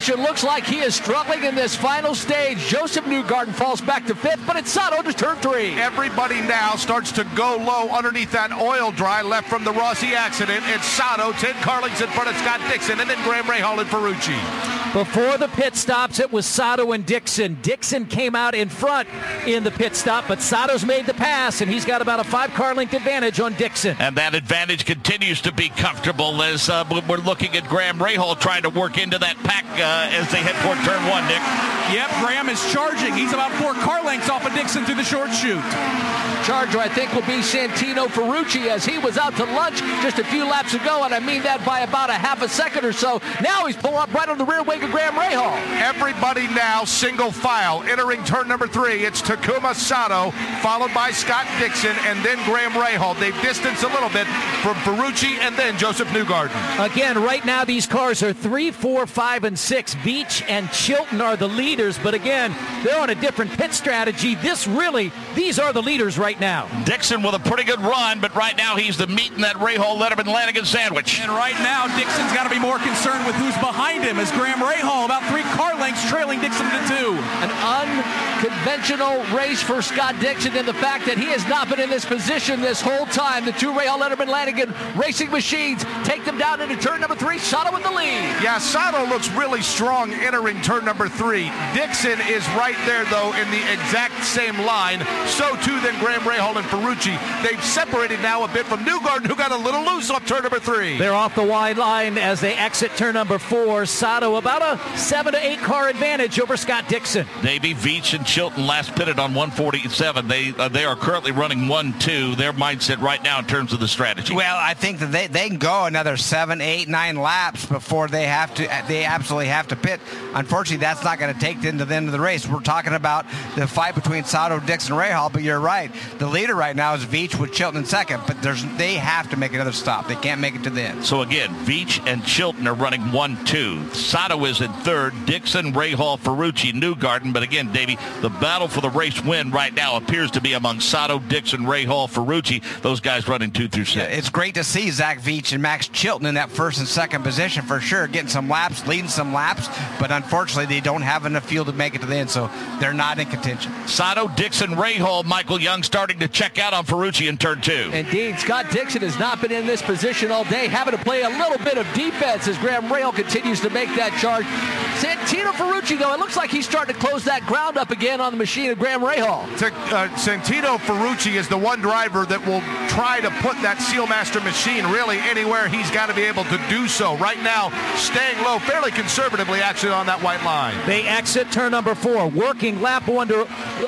Dixon looks like he is struggling in this final stage. Joseph Newgarden falls back to 5th, but it's Sato to turn 3. Everybody now starts to go low underneath that oil dry left from the Rossi accident. It's Sato, 10 car lengths in front of Scott Dixon, and then Graham Rahal and Ferrucci. Before the pit stops, it was Sato and Dixon. Dixon came out in front in the pit stop, but Sato's made the pass, and he's got about a 5-car length advantage on Dixon. And that advantage continues to be comfortable as we're looking at Graham Rahal trying to work into that pack as they head toward turn 1, Nick. Yep, Graham is charging. He's about 4 car lengths off of Dixon through the short chute. Charger, I think, will be Santino Ferrucci, as he was out to lunch just a few laps ago, and I mean that by about a half a second or so. Now he's pulling up right on the rear wing of Graham Rahal. Everybody now single file entering turn number 3. It's Takuma Sato, followed by Scott Dixon, and then Graham Rahal. They've distanced a little bit from Ferrucci and then Joseph Newgarden. Again, right now these cars are 3, 4, 5, and 6. Veach and Chilton are the leaders, but again, they're on a different pit strategy. These are the leaders right now. Dixon with a pretty good run, but right now he's the meat in that Rahal Letterman-Lanigan sandwich. And right now, Dixon's got to be more concerned with who's behind him, as Graham Rahal about 3 car lengths trailing Dixon to 2. An unconventional race for Scott Dixon in the fact that he has not been in this position this whole time. The 2 Rahal Letterman-Lanigan racing machines take them down into turn number 3. Sato with the lead. Yeah, Sato looks really strong entering turn number 3. Dixon is right there, though, in the exact same line. So, too, then Graham Rahal and Ferrucci. They've separated now a bit from Newgarden, who got a little loose off turn number 3. They're off the wide line as they exit turn number 4. Sato about a 7 to 8 car advantage over Scott Dixon. Davey, Veach, and Chilton last pitted on 147. They are currently running 1-2. Their mindset right now in terms of the strategy. Well, I think that they can go another 7, 8, 9 laps before they absolutely have to pit. Unfortunately, that's not going to take them to the end of the race. We're talking about the fight between Sato, Dixon, Rahal, but you're right. The leader right now is Veach with Chilton in second, but they have to make another stop. They can't make it to the end. So again, Veach and Chilton are running 1-2. Sato is in third. Dixon, Rahal, Ferrucci, Newgarden. But again, Davey, the battle for the race win right now appears to be among Sato, Dixon, Rahal, Ferrucci. Those guys running 2 through 6. Yeah, it's great to see Zach Veach and Max Chilton in that first and second position for sure, getting some laps, leading some laps, but unfortunately they don't have enough fuel to make it to the end, so they're not in contention. Sato, Dixon, Rahal, Michael Young starting to check out on Ferrucci in turn 2. Indeed, Scott Dixon has not been in this position all day, having to play a little bit of defense as Graham Rahal continues to make that charge. Santino Ferrucci, though, it looks like he's starting to close that ground up again on the machine of Graham Rahal. Santino Ferrucci is the one driver that will try to put that Sealmaster machine really anywhere he's got to be able to do so. Right now, staying low fairly conservatively actually on that white line. They exit turn number 4, working lap number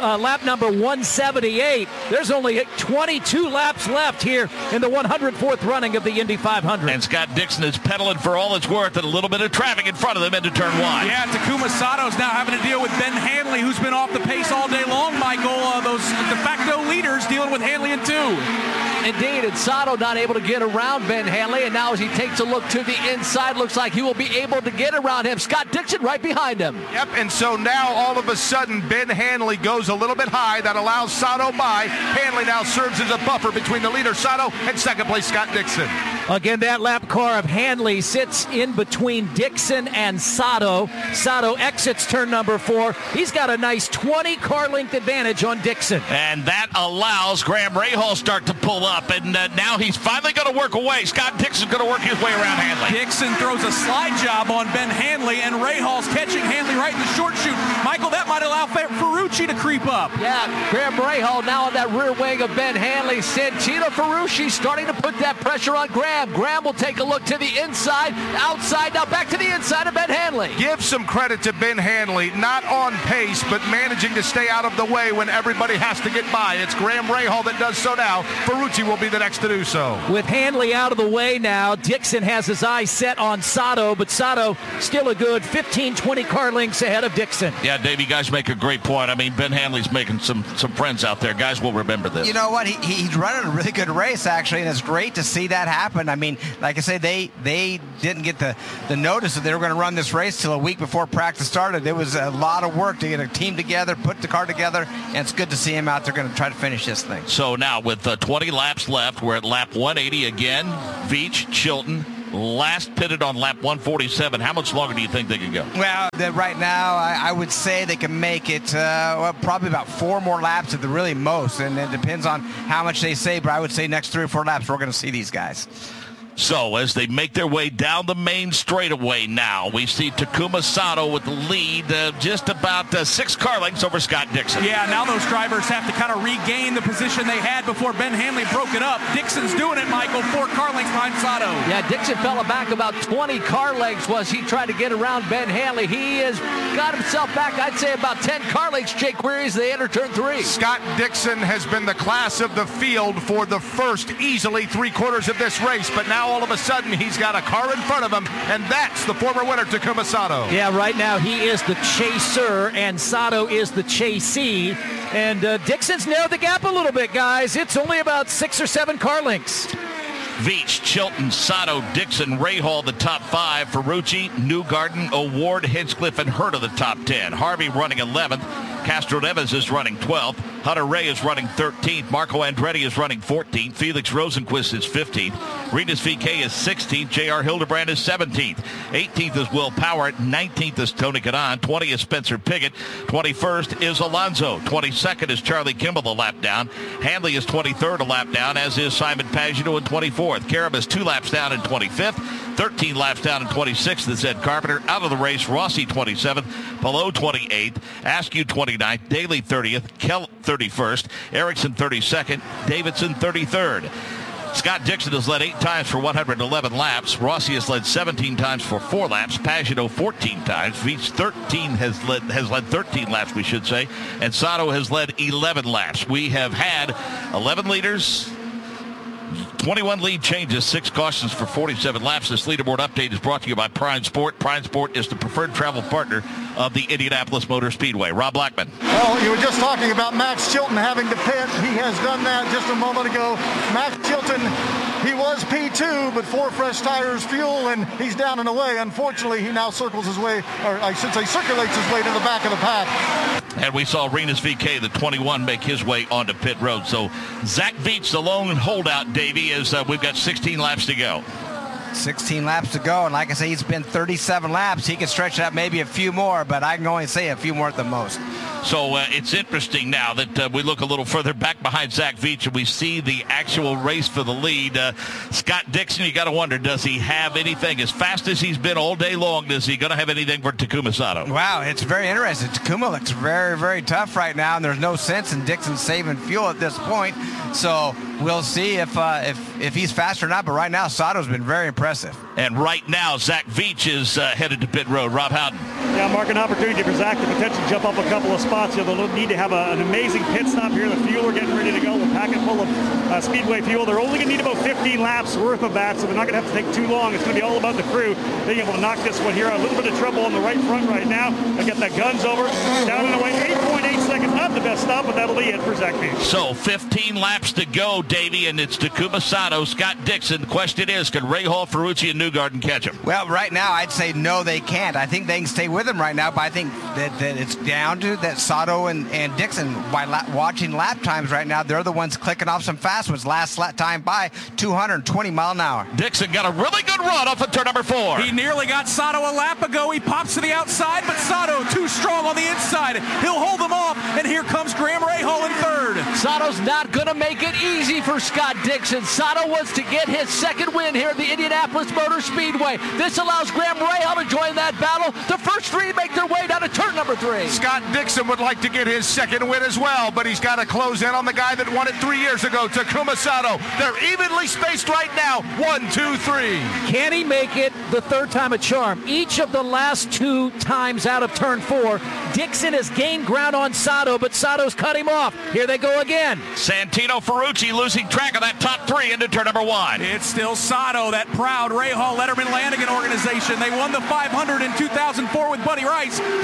178. There's only 22 laps left here in the 104th running of the Indy 500. And Scott Dixon is pedaling for all it's worth and a little bit of traffic in front of them into turn 1. Yeah, Takuma Sato's now having to deal with Ben Hanley, who's been off the pace all day long, Michael. Those de facto leaders dealing with Hanley in 2. Indeed, and Sato not able to get around Ben Hanley, and now as he takes a look to the inside, looks like he will be able to get around him. Scott Dixon right behind him. Yep, and so now all of a sudden Ben Hanley goes a little bit high. That allows Sato by. Hanley now serves as a buffer between the leader Sato and second place Scott Dixon. Again, that lap car of Hanley sits in between Dixon and Sato. Sato exits turn number 4. He's got a nice 20 car length advantage on Dixon. And that allows Graham Rahal start to pull up, and now he's finally going to work away. Scott Dixon's going to work his way around Hanley. Dixon throws a slide job on Ben Hanley, and Rahal's catching Hanley right in the short chute. Michael, that might allow Ferrucci to creep up. Yeah, Graham Rahal now on that rear wing of Ben Hanley. Santino Ferrucci starting to put that pressure on Graham. Graham will take a look to the inside, outside, now back to the inside of Ben Hanley. Give some credit to Ben Hanley, not on pace, but managing to stay out of the way when everybody has to get by. It's Graham Rahal that does so now. Ferrucci will be the next to do so. With Hanley out of the way now, Dixon has his eyes set on Sato, but Sato still a good 15, 20 car lengths ahead of Dixon. Yeah, Dave, you guys make a great point. I mean, Ben Hanley's making some friends out there. Guys will remember this. You know what? He's running a really good race, actually, and it's great to see that happen. I mean, like I say, they didn't get the notice that they were going to run this race till a week before practice started. It was a lot of work to get a team together, put the car together, and it's good to see him out there going to try to finish this thing. So now with 20 laps left, we're at lap 180 again. Veach, Chilton, last pitted on lap 147. How much longer do you think they can go? Well, right now, I would say they can make it probably about 4 more laps at the really most, and it depends on how much they say, but I would say next 3 or 4 laps we're going to see these guys. So as they make their way down the main straightaway now, we see Takuma Sato with the lead, just about 6 car lengths over Scott Dixon. Yeah, now those drivers have to kind of regain the position they had before Ben Hanley broke it up. Dixon's doing it, Michael, 4 car lengths behind Sato. Yeah, Dixon fell back about 20 car lengths was he tried to get around Ben Hanley. He has got himself back, I'd say, about 10 car lengths, Jake Query, as they enter turn 3. Scott Dixon has been the class of the field for the first easily 3/4 of this race, but now all of a sudden he's got a car in front of him, and that's the former winner, Takuma Sato. Yeah, right now he is the chaser and Sato is the chasee, and Dixon's narrowed the gap a little bit, guys. It's only about 6 or 7 car lengths. Veach, Chilton, Sato, Dixon, Rahal, the top 5. Ferrucci, Newgarden, Award, Hinchcliffe, and Herta, the top 10. Harvey running 11th. Castro Neves is running 12th. Hunter Ray is running 13th. Marco Andretti is running 14th. Felix Rosenquist is 15th. Rinus VeeKay is 16th. J.R. Hildebrand is 17th. 18th is Will Power. 19th is Tony Kanaan. 20th is Spencer Pigot. 21st is Alonso. 22nd is Charlie Kimball, a lap down. Hanley is 23rd, a lap down, as is Simon Pagenaud in 24th. Karam is 2 laps down in 25th. 13 laps down in 26th is Ed Carpenter. Out of the race, Rossi 27th. Palou 28th. Askew 29th. Daly 30th. Kell 31st. Erickson 32nd. Davidson 33rd. Scott Dixon has led 8 times for 111 laps. Rossi has led 17 times for 4 laps. Pagenaud 14 times. Veach has led 13 laps, we should say. And Sato has led 11 laps. We have had 11 leaders, 21 lead changes, 6 cautions for 47 laps. This leaderboard update is brought to you by Prime Sport. Prime Sport is the preferred travel partner of the Indianapolis Motor Speedway. Rob Blackman. Well, you were just talking about Max Chilton having to pit. He has done that just a moment ago. Max Chilton, he was P2, but 4 fresh tires, fuel, and he's down and away. Unfortunately, he now circulates his way to the back of the pack. And we saw Rinus VeeKay, the 21, make his way onto pit road. So Zach Veach, the lone holdout, Davey, is we've got 16 laps to go. 16 laps to go, and like I say, he's been 37 laps. He can stretch it out maybe a few more, but I can only say a few more at the most. So it's interesting now that we look a little further back behind Zach Veach and we see the actual race for the lead. Scott Dixon, you got to wonder, does he have anything? As fast as he's been all day long, is he going to have anything for Takuma Sato? Wow, it's very interesting. Takuma looks very, very tough right now, and there's no sense in Dixon saving fuel at this point. So we'll see if he's fast or not, but right now Sato's been very impressive. And right now, Zach Veach is headed to pit road. Rob Howden. Yeah, Mark, an opportunity for Zach to potentially jump up a couple of spots. They'll need to have an amazing pit stop here. The fuel are getting ready to go. We're packing full of Speedway fuel. They're only going to need about 15 laps worth of that, so they're not going to have to take too long. It's going to be all about the crew being able to knock this one here out. A little bit of trouble on the right front right now. I got that guns over, down and away, 8.8 seconds. Not the best stop, but that'll be it for Zach Veach. So 15 laps to go, Davey, and it's Takuma Sato, Scott Dixon. The question is, can Rahal, Ferrucci, and Newgarden catch him? Well, right now, I'd say no, they can't. I think they can stay with him right now, but I think that it's down to that Sato and Dixon, by watching lap times right now, they're the ones clicking off some fast ones. Last lap time by 220 mile an hour. Dixon got a really good run off of turn number 4. He nearly got Sato a lap ago. He pops to the outside, but Sato too strong on the inside. He'll hold them off, and here comes Graham Rahal in 3rd. Sato's not going to make it easy for Scott Dixon. Sato wants to get his 2nd win here at the Indianapolis Motor Speedway. This allows Graham Rahal to join that battle. The first 3 make their way down to turn number 3. Scott Dixon would like to get his 2nd win as well, but he's got to close in on the guy that won it 3 years ago, Takuma Sato. They're evenly spaced right now, 1, 2, 3. Can he make it the 3rd time a charm? Each of the last 2 times out of turn 4, Dixon has gained ground on Sato, but Sato's cut him off. Here they go again. Santino Ferrucci losing track of that top 3 into turn number 1. It's still Sato, that proud Rahal Letterman Lanigan organization. They won the 500 in 2004 with Buddy Rice. Sato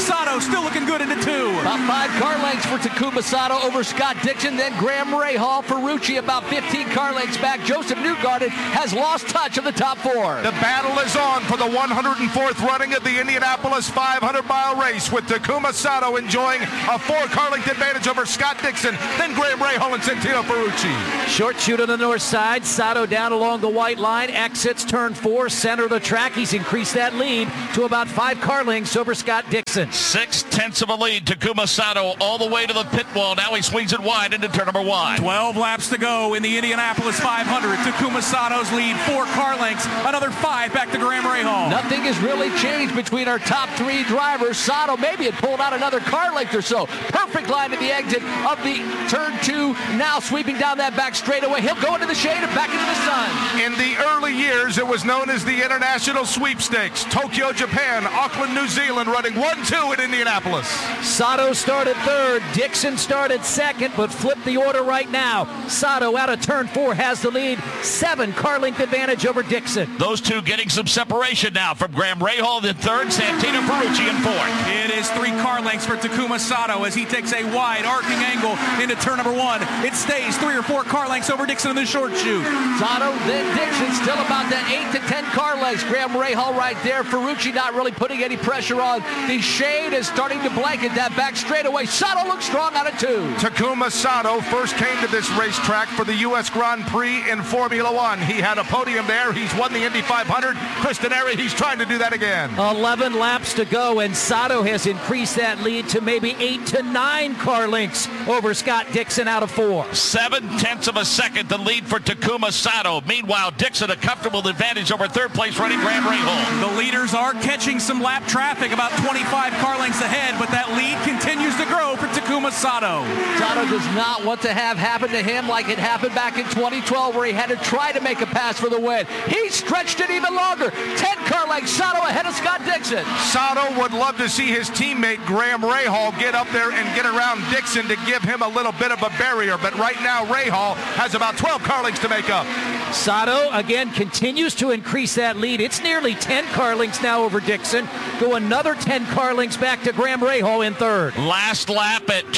still looking good into 2. About 5 car lengths for Takuma Sato over Scott Dixon. Then Graham Rahal, Ferrucci about 15 car lengths back. Joseph Newgarden has lost touch of the top 4. The battle is on for the 104th running of the Indianapolis 500-mile race, with Takuma Sato enjoying a 4 car length advantage over Scott Dixon, then Graham Rahal and Santino Ferrucci. Short shoot on the north side. Sato down along the white line. Exits turn 4, center of the track. He's increased that lead to about 5 car lengths over Scott Dixon. 6/10 of a lead. Takuma Sato all the way to the pit wall. Now he swings it wide into turn number 1. 12 laps to go in the Indianapolis 500. Takuma Sato's lead, 4 car lengths. Another 5 back to Graham Rahal. Nothing has really changed between our top 3 drivers. Sato maybe had pulled out another car length or so. Perfect line to the exit of the turn 2. Now sweeping down that back straightaway. He'll go into the shade and back into the sun. In the early years, it was known as the International Sweepstakes. Tokyo, Japan, Auckland, New Zealand, running 1-2 in Indianapolis. Sato started 3rd. Dixon started 2nd, but flipped the order right now. Sato out of turn 4 has the lead. 7 car length advantage over Dixon. Those two getting some separation now from Graham Rahal in 3rd, Santino Ferrucci in 4th. It is 3 car lengths for Takuma Sato as he takes a wide arcing angle into turn number 1. It stays 3 or 4 car lengths over Dixon in the short shoot. Sato, then Dixon, still about that 8 to 10 car lengths. Graham Rahal right there. Ferrucci not really putting any pressure on. The shade is starting to blanket that back straightaway. Sato looks strong out of 2. Takuma Sato first came to this racetrack for the U.S. Grand Prix in Formula One. He had a podium there. He's won the Indy 500. Chris Denari, he's trying to do that again. 11 laps to go, and Sato has increased that lead to maybe 8 to 9 car lengths over Scott Dixon out of 4. 7/10 of a second the lead for Takuma Sato. Meanwhile, Dixon a comfortable advantage over 3rd place running Graham Rahal. The leaders are catching some lap traffic, about 25 car lengths ahead, but that lead continues to grow for Takuma Sato. Sato does not want to have happen to him like it happened back in 2012 where he had to try to make a pass for the win. He stretched it even longer. 10 car lengths, Sato ahead of Scott Dixon. Sato would love to see his teammate Graham Rahal get up there and get around Dixon to give him a little bit of a barrier, but right now Rahal has about 12 car lengths to make up. Sato again continues to increase that lead. It's nearly 10 car lengths now over Dixon. Go another 10 car lengths back to Graham Rahal in 3rd. Last lap at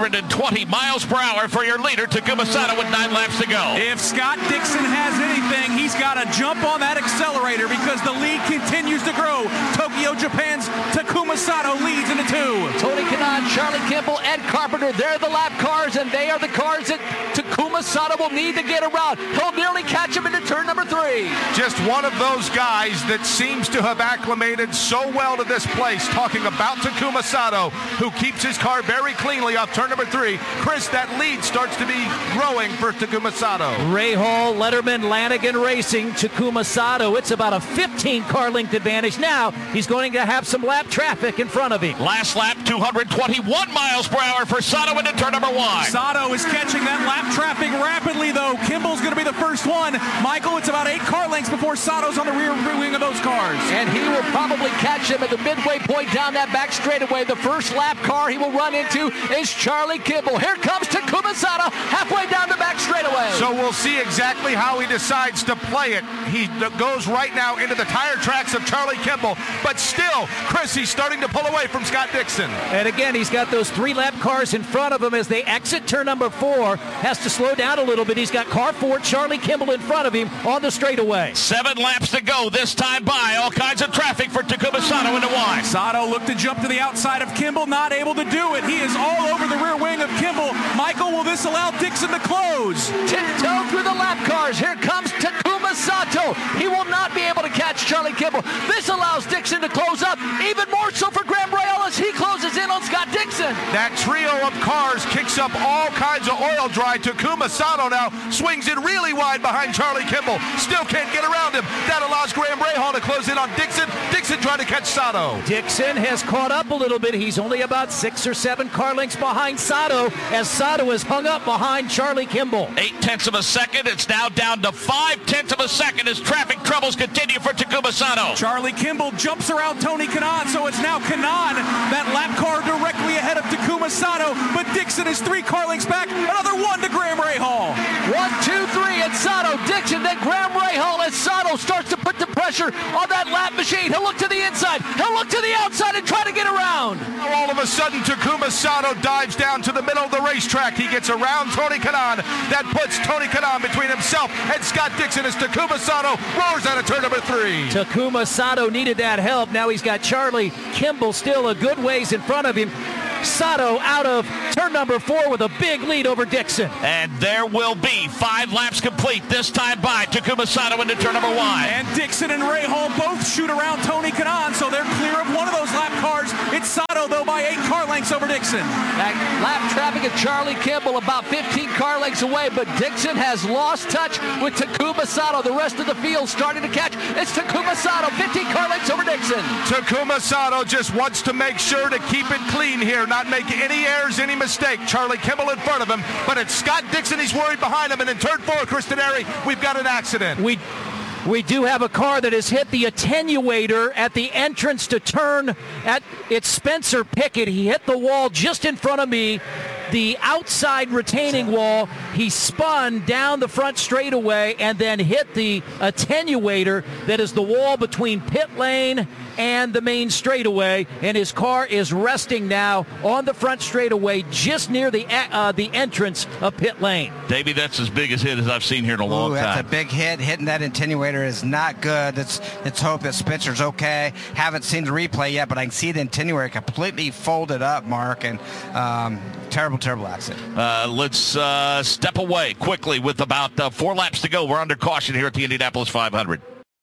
220 miles per hour for your leader, Takuma Sato, with 9 laps to go. If Scott Dixon has anything, he's got to jump on that accelerator because the lead continues to grow. Tokyo, Japan's Takuma Sato leads into 2. Tony Kanaan, Charlie Kimball, Ed Carpenter, they're the lap cars, and they are the cars that Takuma Sato will need to get around. He'll nearly catch him into turn number 3. Just one of those guys that seems to have acclimated so well to this place. Talking about Takuma Sato, who keeps his car very cleanly off turn number 3. Chris, that lead starts to be growing for Takuma Sato. Rahal, Letterman, Lanigan Racing, Takuma Sato. It's about a 15 car length advantage. Now he's going to have some lap traffic in front of him. Last lap, 221 miles per hour for Sato into turn number 1. Sato is catching that lap traffic rapidly, though. Kimball's going to be the first one. Michael, it's about 8 car lengths before Sato's on the rear wing of those cars. And he will probably catch him at the midway point down that back straightaway. The first lap car he will run into is Charlie Kimball. Here comes Takuma Sato halfway down the back straightaway. So we'll see exactly how he decides to play it. He goes right now into the tire tracks of Charlie Kimball, but still, Chris, he's starting to pull away from Scott Dixon. And again, he's got those 3 lap cars in front of him as they exit turn number 4. Has to slow down a little bit. He's got car 4, Charlie Kimball in front of him on the straightaway. 7 laps to go this time by. All kinds of traffic for Takuma Sato into 1. Sato looked to jump to the outside of Kimball, not able to do it. He is all over the rear wing of Kimball. Michael, will this allow Dixon to close? Tiptoe through the lap cars. Here comes Takuma Sato. He will not be able to catch Charlie Kimball. This allows Dixon to close up, even more so for Graham Rahal as he closes in on Scott Dixon. That trio of cars kicks up all kinds of oil dry. Takuma Sato now swings it really wide behind Charlie Kimball. Still can't get around him. That allows Graham Rahal to close in on Dixon. Dixon trying to catch Sato. Dixon has caught up a little bit. He's only about 6 or 7 car lengths behind Sato as Sato is hung up behind Charlie Kimball. 8/10 of a second. It's now down to 5/10 of a second as traffic troubles continue for Takuma Sato. Charlie Kimball jumps around Tony Kanaan, so it's now Kanaan, that lap car directly ahead of Takuma Sato, but Dixon is 3 car lengths back. Another 1 to Graham Rahal. 1, 2, 3, and Sato, Dixon, then Graham Rahal as Sato starts to put the pressure on that lap machine. He'll look to the inside. He'll look to the outside and try to get around. All of a sudden, Takuma Sato dives down to the middle of the racetrack. He gets around Tony Kanaan. That puts Tony Kanaan between himself and Scott Dixon as Takuma Sato roars out of turn number 3. Takuma Sato needed that help. Now he's got Charlie Kimball still a good ways in front of him. Sato out of turn number 4 with a big lead over Dixon. And there will be 5 laps complete, this time by Takuma Sato into turn number 1. And Dixon and Rahal both shoot around Tony Kanaan, so they're clear of one of those lap cars. It's Sato, though, by 8 car lengths over Dixon. That lap traffic of Charlie Kimball about 15 car lengths away, but Dixon has lost touch with Takuma Sato. The rest of the field starting to catch. It's Takuma Sato, 15 car lengths over Dixon. Takuma Sato just wants to make sure to keep it clean here, not make any errors, any mistake. Charlie Kimball in front of him, but it's Scott Dixon. He's worried behind him, and in turn 4, Kristen Airy, we've got an accident. We do have a car that has hit the attenuator at the entrance to turn. It's Spencer Pickett. He hit the wall just in front of me, the outside retaining wall. He spun down the front straightaway and then hit the attenuator that is the wall between pit lane and the main straightaway, and his car is resting now on the front straightaway just near the entrance of pit lane. Davey, that's as big a hit as I've seen here in a long time. That's a big hit. Hitting that attenuator is not good. Let's hope that Spencer's okay. Haven't seen the replay yet, but I can see the attenuator completely folded up, Mark, and terrible accident. Let's step away quickly with about 4 laps to go. We're under caution here at the Indianapolis 500.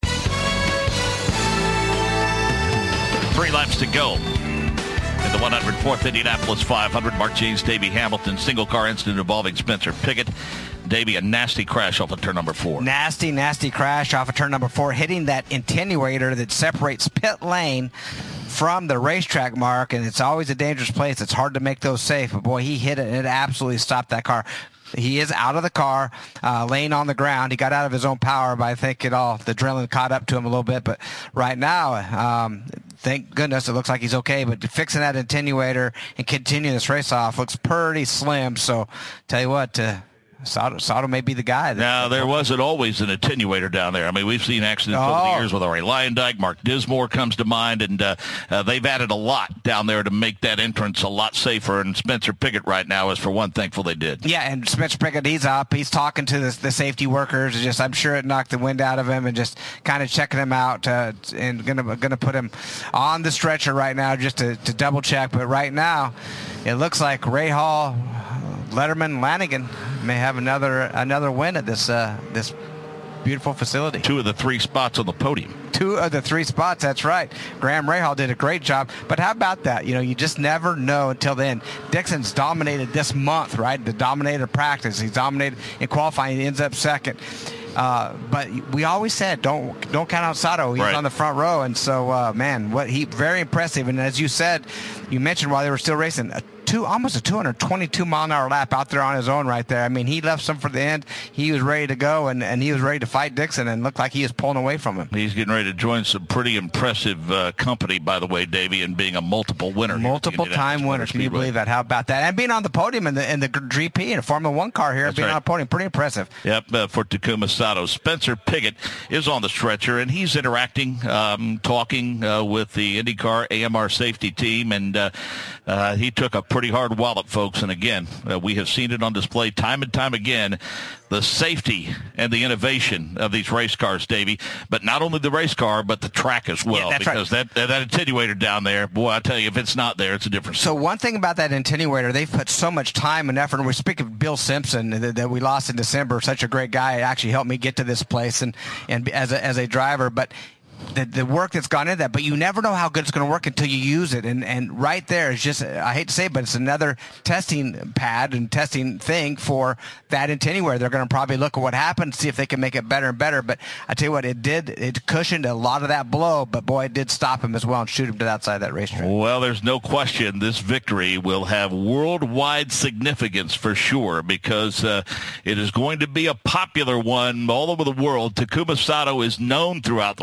3 laps to go in the 104th Indianapolis 500. Mark James, Davey Hamilton, single car incident involving Spencer Pickett. Davey, a nasty crash off of turn number 4. Nasty crash off of turn number 4, hitting that attenuator that separates pit lane from the racetrack, Mark, and it's always a dangerous place. It's hard to make those safe, but boy, he hit it, and it absolutely stopped that car. He is out of the car, laying on the ground. He got out of his own power, but I think the adrenaline caught up to him a little bit. But right now, thank goodness, it looks like he's okay. But fixing that attenuator and continuing this race off looks pretty slim. So, tell you what, Sato may be the guy. Now, there wasn't always an attenuator down there. I mean, we've seen accidents over the years with Ari Leyendijk. Mark Dismore comes to mind, and they've added a lot down there to make that entrance a lot safer. And Spencer Pickett right now is, for one, thankful they did. Yeah, and Spencer Pickett, he's up. He's talking to the safety workers. I'm sure it knocked the wind out of him, and just kind of checking him out and gonna put him on the stretcher right now just to double check. But right now, it looks like Rahal, Letterman, Lanigan may have another win at this beautiful facility. 2 of the 3 spots on the podium. 2 of the 3 spots, that's right. Graham Rahal did a great job. But how about that? You just never know until then. Dixon's dominated this month, right? The dominated practice. He's dominated in qualifying. He ends up second. But we always said don't count out Sato. He's on the front row, and so very impressive. And as you said, you mentioned while they were still racing, almost a 222-mile-an-hour lap out there on his own right there. I mean, he left some for the end. He was ready to go, and he was ready to fight Dixon, and looked like he was pulling away from him. He's getting ready to join some pretty impressive company, by the way, Davey, and being a multiple winner. Multiple-time winner. Can you believe that? How about that? And being on the podium in the GP, in a Formula 1 car here, on the podium, pretty impressive. Yep, for Takuma Sato. Spencer Pickett is on the stretcher, and he's interacting, talking with the IndyCar AMR safety team, and he took a pretty hard wallop, folks. And again, we have seen it on display time and time again, the safety and the innovation of these race cars, Davey. But not only the race car, but the track as well. Yeah, because that attenuator down there, boy, I tell you, if it's not there, it's a different story. So one thing about that attenuator, they've put so much time and effort. And we speak of Bill Simpson that we lost in December, such a great guy. It actually helped me get to this place and as a driver. But the work that's gone into that, but you never know how good it's going to work until you use it. And right there is just, I hate to say it, but it's another testing pad and testing thing for that attenuator. They're going to probably look at what happened, see if they can make it better and better. But I tell you what, it cushioned a lot of that blow, but boy, it did stop him as well and shoot him to the outside of that racetrack. Well, there's no question this victory will have worldwide significance for sure, because it is going to be a popular one all over the world. Takuma Sato is known throughout the world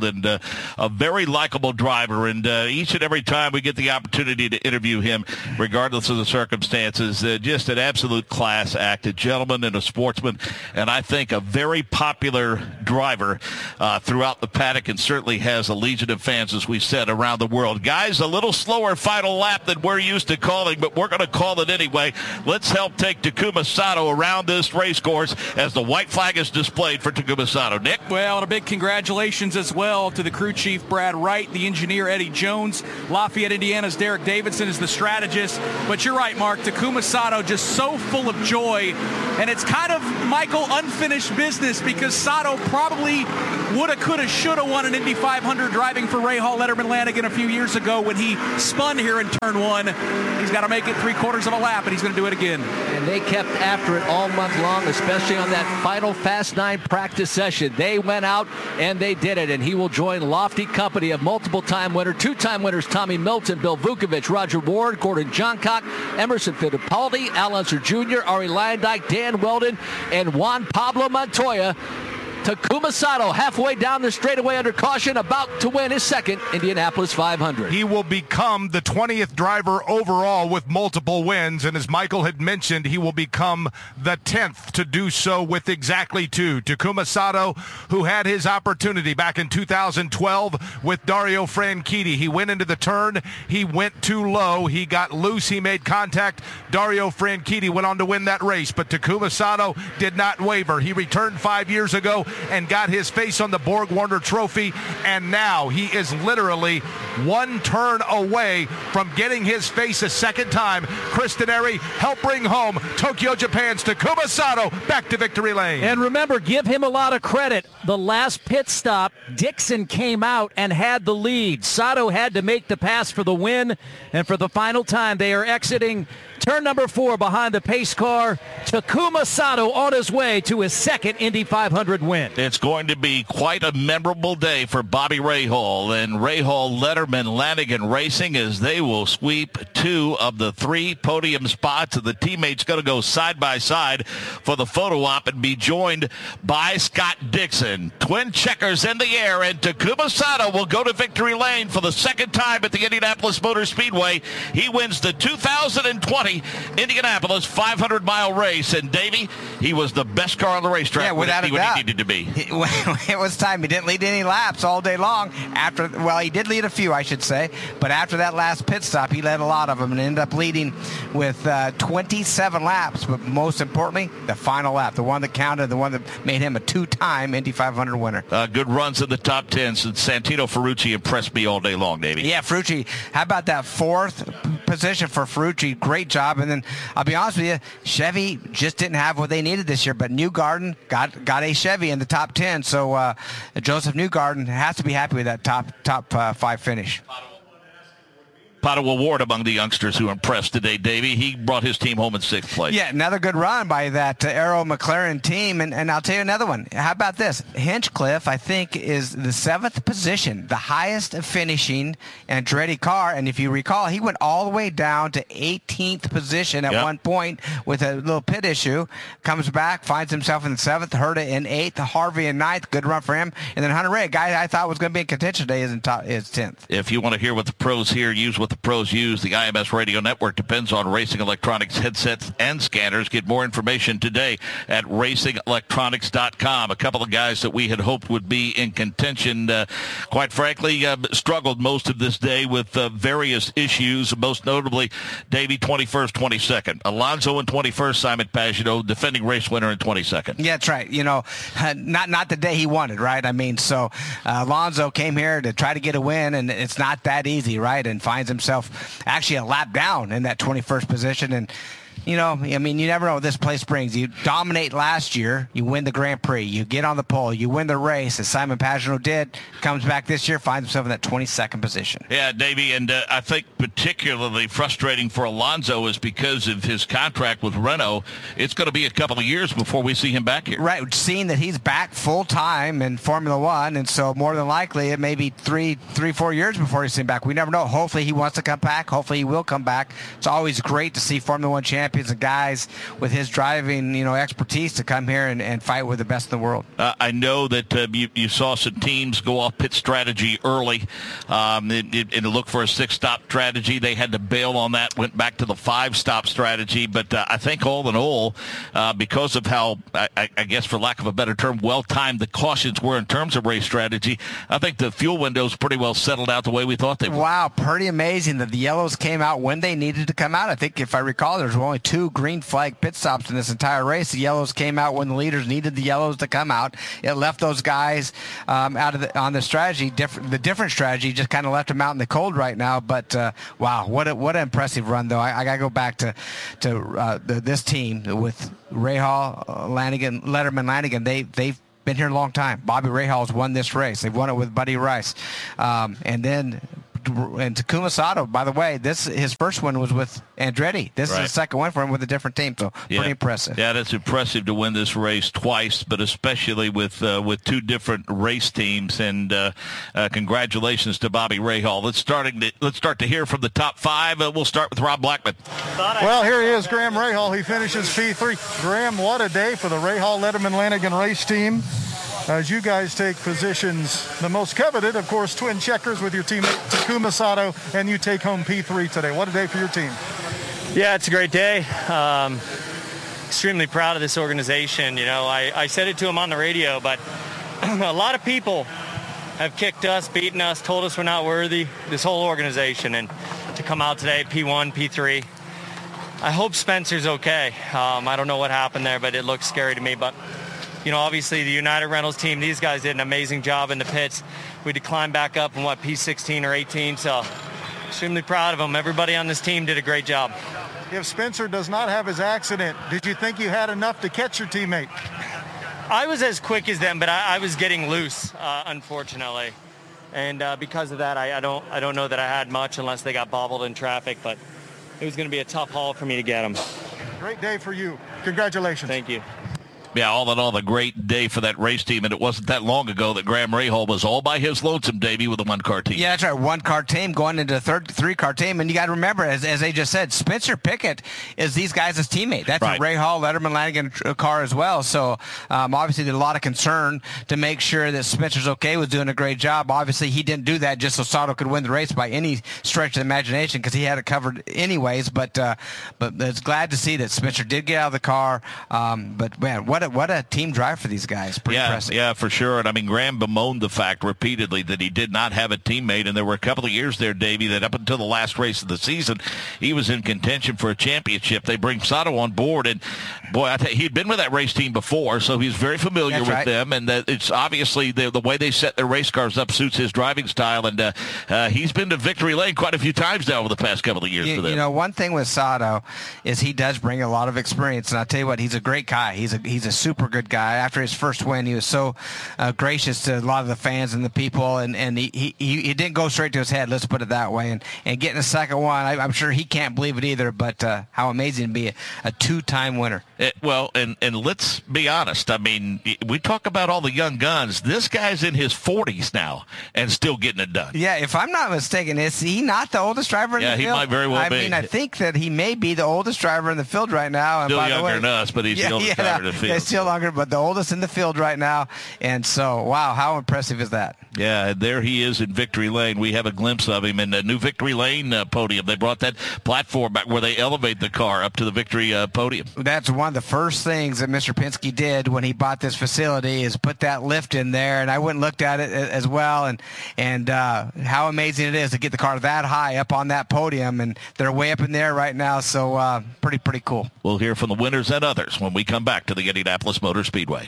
field, and a very likable driver. And each and every time we get the opportunity to interview him, regardless of the circumstances, just an absolute class act, a gentleman and a sportsman, and I think a very popular driver throughout the paddock, and certainly has a legion of fans, as we said, around the world. Guys, a little slower final lap than we're used to calling, but we're going to call it anyway. Let's help take Takuma Sato around this race course as the white flag is displayed for Takuma Sato. Nick? Well, and a big congratulations as well to the crew chief, Brad Wright, the engineer, Eddie Jones. Lafayette, Indiana's Derek Davidson is the strategist. But you're right, Mark. Takuma Sato just so full of joy. And it's kind of, Michael, unfinished business because Sato probably woulda, coulda, shoulda won an Indy 500 driving for Rahal Letterman Lanigan a few years ago when he spun here in turn one. He's got to make it 3/4 of a lap, and he's going to do it again. And they kept after it all month long, especially on that final Fast 9 practice session. They went out and they did it, and he will join lofty company of multiple-time winner, two-time winners Tommy Milton, Bill Vukovich, Roger Ward, Gordon Johncock, Emerson Fittipaldi, Al Unser Jr., Ari Lyondike, Dan Weldon, and Juan Pablo Montoya. Takuma Sato halfway down the straightaway under caution, about to win his second Indianapolis 500. He will become the 20th driver overall with multiple wins, and as Michael had mentioned, he will become the 10th to do so with exactly 2. Takuma Sato, who had his opportunity back in 2012 with Dario Franchitti. He went into the turn. He went too low. He got loose. He made contact. Dario Franchitti went on to win that race, but Takuma Sato did not waver. He returned 5 years ago and got his face on the Borg Warner Trophy, and now he is literally one turn away from getting his face a second time. Kristen Airy helped bring home Tokyo, Japan's Takuma Sato back to victory lane. And remember, give him a lot of credit. The last pit stop, Dixon came out and had the lead. Sato had to make the pass for the win, and for the final time, they are exiting turn number 4 behind the pace car. Takuma Sato on his way to his second Indy 500 win. It's going to be quite a memorable day for Bobby Rahal and Rahal Letterman Lanigan Racing, as they will sweep 2 of the 3 podium spots, and the teammates going to go side by side for the photo op and be joined by Scott Dixon. Twin checkers in the air, and Takuma Sato will go to victory lane for the second time at the Indianapolis Motor Speedway. He wins the 2020 Indianapolis 500-mile race, and Davey, he was the best car on the racetrack. Yeah, without a doubt. He needed to be. It was time. He didn't lead any laps all day long. He did lead a few, I should say, but after that last pit stop, he led a lot of them and ended up leading with 27 laps, but most importantly, the final lap, the one that counted, the one that made him a 2-time Indy 500 winner. Good runs in the top 10 since Santino Ferrucci impressed me all day long, Davey. Yeah, Ferrucci, how about that 4th position for Ferrucci? Great job. And then I'll be honest with you, Chevy just didn't have what they needed this year, but Newgarden got a Chevy in the top 10, so Joseph Newgarden has to be happy with that top 5 finish. Pato Award among the youngsters who impressed today, Davey. He brought his team home in 6th place. Yeah, another good run by that Arrow McLaren team. And I'll tell you another one. How about this? Hinchcliffe, I think, is the 7th position, the highest finishing Andretti car. And if you recall, he went all the way down to 18th position at one point with a little pit issue. Comes back, finds himself in the 7th, Herta in 8th, Harvey in 9th. Good run for him. And then Hunter Ray, a guy I thought was going to be in contention today, is 10th. If you want to hear what the pros here use, what the pros use, the IMS Radio Network depends on Racing Electronics headsets and scanners. Get more information today at racingelectronics.com. A couple of guys that we had hoped would be in contention, quite frankly, struggled most of this day with various issues, most notably Davey 21st, 22nd. Alonso in 21st, Simon Pagenaud, defending race winner in 22nd. Yeah, that's right. You know, not the day he wanted, right? I mean, so Alonso came here to try to get a win, and it's not that easy, right? And finds himself actually a lap down in that 21st position. And you know, I mean, you never know what this place brings. You dominate last year, you win the Grand Prix, you get on the pole, you win the race, as Simon Pagenaud did, comes back this year, finds himself in that 22nd position. Yeah, Davey, and I think particularly frustrating for Alonso is because of his contract with Renault. It's going to be a couple of years before we see him back here. Right, seeing that he's back full-time in Formula One, and so more than likely it may be 4 years before he's seen back. We never know. Hopefully he wants to come back. Hopefully he will come back. It's always great to see Formula One champions champions and guys with his driving, expertise to come here and fight with the best in the world. I know that you saw some teams go off pit strategy early and look for a 6-stop strategy. They had to bail on that, went back to the 5-stop strategy. But I think all in all, because of how, I guess for lack of a better term, well-timed the cautions were in terms of race strategy, I think the fuel windows pretty well settled out the way we thought they would. Wow, pretty amazing that the yellows came out when they needed to come out. I think if I recall, there's only 2 green flag pit stops in this entire race. The yellows came out when the leaders needed the yellows to come out. It left those guys out of on the strategy. The different strategy just kind of left them out in the cold right now. But wow, what an impressive run though. I got to go back to this team with Rahal, Letterman, Lanigan. They've been here a long time. Bobby Rahal's won this race. They've won it with Buddy Rice, and Takuma Sato, by the way, his first one was with Andretti. This is the second one for him with a different team, so pretty impressive. Yeah, that's impressive to win this race twice, but especially with 2 different race teams. And congratulations to Bobby Rahal. Let's start to hear from the top 5. We'll start with Rob Blackman. Well, here he is, Graham Rahal. He finishes P3. Graham, what a day for the Rahal Letterman Lanigan race team. As you guys take positions, the most coveted, of course, twin checkers with your teammate Takuma Sato, and you take home P3 today. What a day for your team. Yeah, it's a great day. Extremely proud of this organization. I said it to him on the radio, but a lot of people have kicked us, beaten us, told us we're not worthy, this whole organization. And to come out today, P1, P3, I hope Spencer's okay. I don't know what happened there, but it looks scary to me. But obviously the United Rentals team, these guys did an amazing job in the pits. We had to climb back up in, P16 or 18, so extremely proud of them. Everybody on this team did a great job. If Spencer does not have his accident, did you think you had enough to catch your teammate? I was as quick as them, but I was getting loose, unfortunately. And because of that, I don't know that I had much unless they got bobbled in traffic, but it was going to be a tough haul for me to get them. Great day for you. Congratulations. Thank you. Yeah, all in all, a great day for that race team, and it wasn't that long ago that Graham Rahal was all by his lonesome, Davey, with a 1-car team. Yeah, that's right, 1-car team going into a 3-car team, and you got to remember, as they just said, Spencer Pickett is these guys' teammate. That's right. A Rahal, Letterman, Lanigan car as well, so obviously there's a lot of concern to make sure that Spencer's okay, was doing a great job. Obviously, he didn't do that just so Sato could win the race by any stretch of the imagination because he had it covered anyways, but it's glad to see that Spencer did get out of the car, but man, what a team drive for these guys. Pretty impressive. Yeah, for sure. And I mean, Graham bemoaned the fact repeatedly that he did not have a teammate. And there were a couple of years there, Davey, that up until the last race of the season, he was in contention for a championship. They bring Sato on board. And boy, he'd been with that race team before, so he's very familiar with them. And it's obviously the way they set their race cars up suits his driving style. And he's been to victory lane quite a few times now over the past couple of years for them. One thing with Sato is he does bring a lot of experience. And I'll tell you what, he's a great guy. He's a super good guy. After his first win, he was so gracious to a lot of the fans and the people, and he didn't go straight to his head, let's put it that way. And getting a second one, I'm sure he can't believe it either, but how amazing to be a 2-time winner. And let's be honest, I mean, we talk about all the young guns. This guy's in his 40s now and still getting it done. Yeah, if I'm not mistaken, is he not the oldest driver in the field? Yeah, he might very well be. I mean, I think that he may be the oldest driver in the field right now. And still younger than us, but he's the oldest driver in the field. Yeah, still younger, but the oldest in the field right now. And so, wow, how impressive is that? Yeah, there he is in victory lane. We have a glimpse of him in the new victory lane podium. They brought that platform back where they elevate the car up to the victory podium. That's one of the first things that Mr. Penske did when he bought this facility is put that lift in there. And I went and looked at it as well. And how amazing it is to get the car that high up on that podium. And they're way up in there right now. So pretty cool. We'll hear from the winners and others when we come back to the Indianapolis Motor Speedway.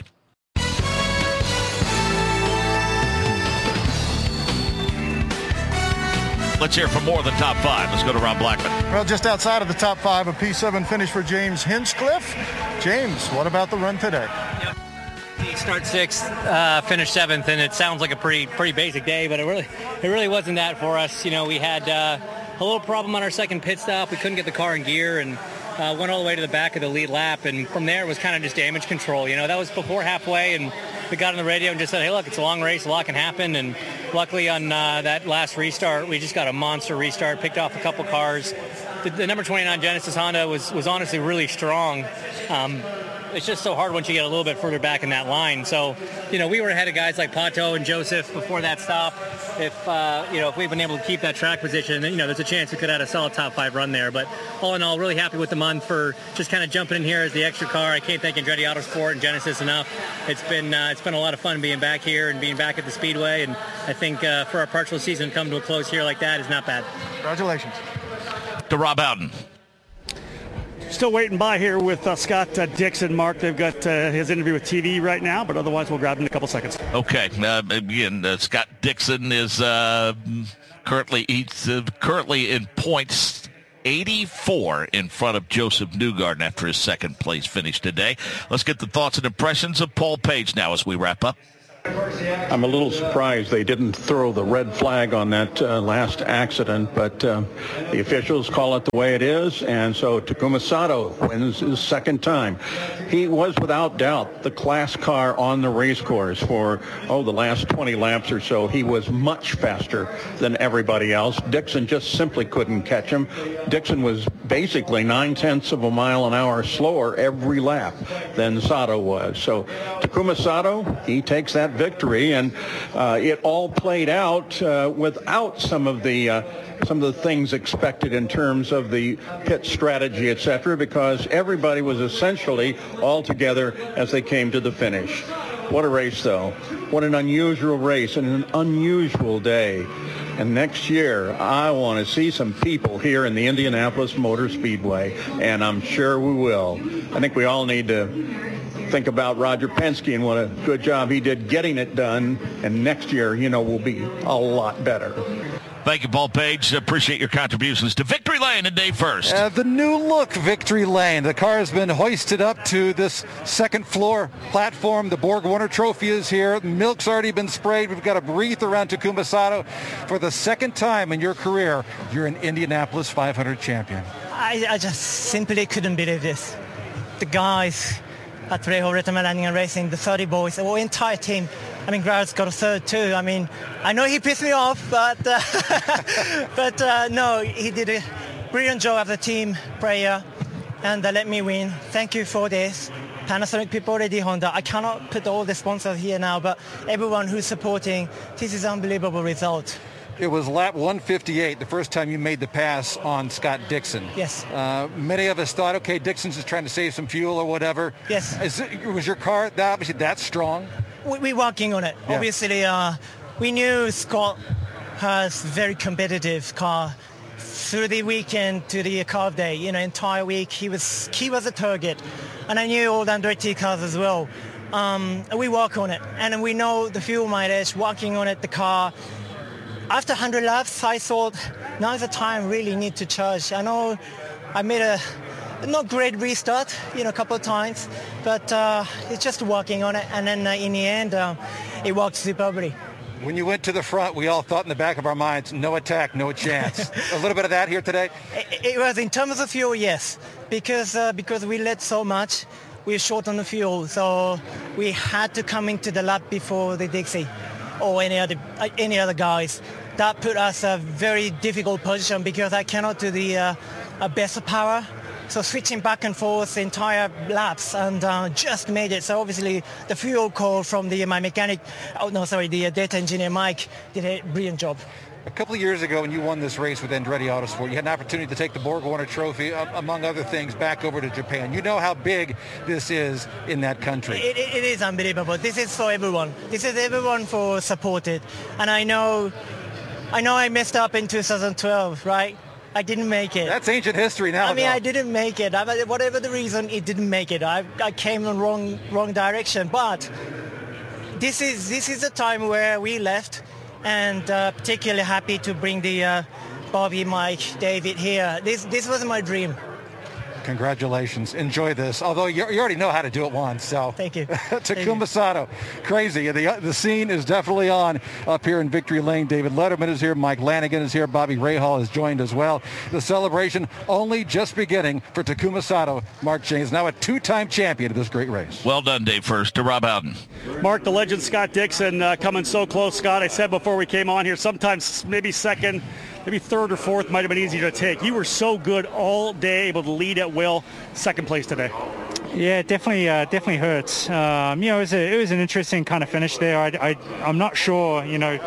Let's hear from more of the top 5. Let's go to Rob Blackman. Well, just outside of the top 5, a P7 finish for James Hinchcliffe. James, what about the run today? Yep. He started 6th, finished 7th, and it sounds like a pretty basic day, but it really wasn't that for us. You know, we had a little problem on our second pit stop. We couldn't get the car in gear and went all the way to the back of the lead lap, and from there it was kind of just damage control. You know, that was before halfway, and we got on the radio and just said, hey, look, it's a long race, a lot can happen, and luckily on that last restart, we just got a monster restart, picked off a couple cars. The number 29 Genesis Honda was honestly really strong. It's just so hard once you get a little bit further back in that line. So, we were ahead of guys like Pato and Joseph before that stop. If we've been able to keep that track position, then, there's a chance we could have had a solid top 5 run there. But all in all, really happy with the month for just kind of jumping in here as the extra car. I can't thank Andretti Autosport and Genesis enough. It's been a lot of fun being back here and being back at the Speedway. And I think for our partial season to come to a close here like that is not bad. Congratulations. To Rob Howden. Still waiting by here with Scott Dixon. Mark, they've got his interview with TV right now, but otherwise we'll grab him in a couple seconds. Okay. Again, Scott Dixon is currently in points 84 in front of Joseph Newgarden after his second place finish today. Let's get the thoughts and impressions of Paul Page now as we wrap up. I'm a little surprised they didn't throw the red flag on that last accident, but the officials call it the way it is, and so Takuma Sato wins his second time. He was without doubt the class car on the race course for, the last 20 laps or so. He was much faster than everybody else. Dixon just simply couldn't catch him. Dixon was basically 0.9 of a mile an hour slower every lap than Sato was. So Takuma Sato, he takes that victory, and it all played out without some of the things expected in terms of the pit strategy, etc., because everybody was essentially all together as they came to the finish. What a race, though. What an unusual race and an unusual day. And next year, I want to see some people here in the Indianapolis Motor Speedway, and I'm sure we will. I think we all need to think about Roger Penske and what a good job he did getting it done. And next year, will be a lot better. Thank you, Paul Page. Appreciate your contributions to Victory Lane and Day First. The new look Victory Lane. The car has been hoisted up to this second floor platform. The Borg Warner Trophy is here. Milk's already been sprayed. We've got a wreath around Takuma Sato. For the second time in your career, you're an Indianapolis 500 champion. I just simply couldn't believe this. The guys at Rahal Retirement Landing and Racing, the 30 boys, the whole entire team. Grad's got a third too. I know he pissed me off, but no, he did a brilliant job of the team player, and let me win. Thank you for this. Panasonic people, already Honda. I cannot put all the sponsors here now, but everyone who's supporting, this is an unbelievable result. It was lap 158, the first time you made the pass on Scott Dixon. Yes. Many of us thought, okay, Dixon's just trying to save some fuel or whatever. Yes. Was your car obviously that strong? We're working on it. Yeah. Obviously, we knew Scott has very competitive car. Through the weekend to the carb day, entire week, he was a target. And I knew all the Andretti cars as well. We work on it. And we know the fuel mileage, working on it, the car. After 100 laps, I thought, now's the time really need to charge. I know I made a not great restart, a couple of times, but it's just working on it. And then in the end, it worked superbly. When you went to the front, we all thought in the back of our minds, no attack, no chance. A little bit of that here today? It was in terms of fuel, yes, because we led so much, we were short on the fuel, so we had to come into the lap before the Dixie or any other guys. That put us a very difficult position because I cannot do the best power. So switching back and forth the entire laps and just made it. So obviously the fuel call from the data engineer Mike did a brilliant job. A couple of years ago when you won this race with Andretti Autosport, you had an opportunity to take the Borg Warner Trophy, among other things, back over to Japan. You know how big this is in that country. It is unbelievable. This is for everyone. This is everyone for supported. And I know I messed up in 2012, right? I didn't make it. That's ancient history now. I didn't make it. Whatever the reason, it didn't make it. I came in wrong direction. But this is the time where we left, and particularly happy to bring the Bobby, Mike, David here. This was my dream. Congratulations. Enjoy this. Although you already know how to do it once. So thank you. Takuma Sato. Crazy. The scene is definitely on up here in Victory Lane. David Letterman is here. Mike Lanigan is here. Bobby Rahal has joined as well. The celebration only just beginning for Takuma Sato. Mark Jaynes, now a two-time champion of this great race. Well done, Dave. First to Rob Howden. Mark, the legend Scott Dixon coming so close. Scott, I said before we came on here, sometimes maybe second, maybe third or fourth might have been easier to take. You were so good all day, able to lead at will. Second place today. Yeah, definitely hurts. It was an interesting kind of finish there. I'm not sure,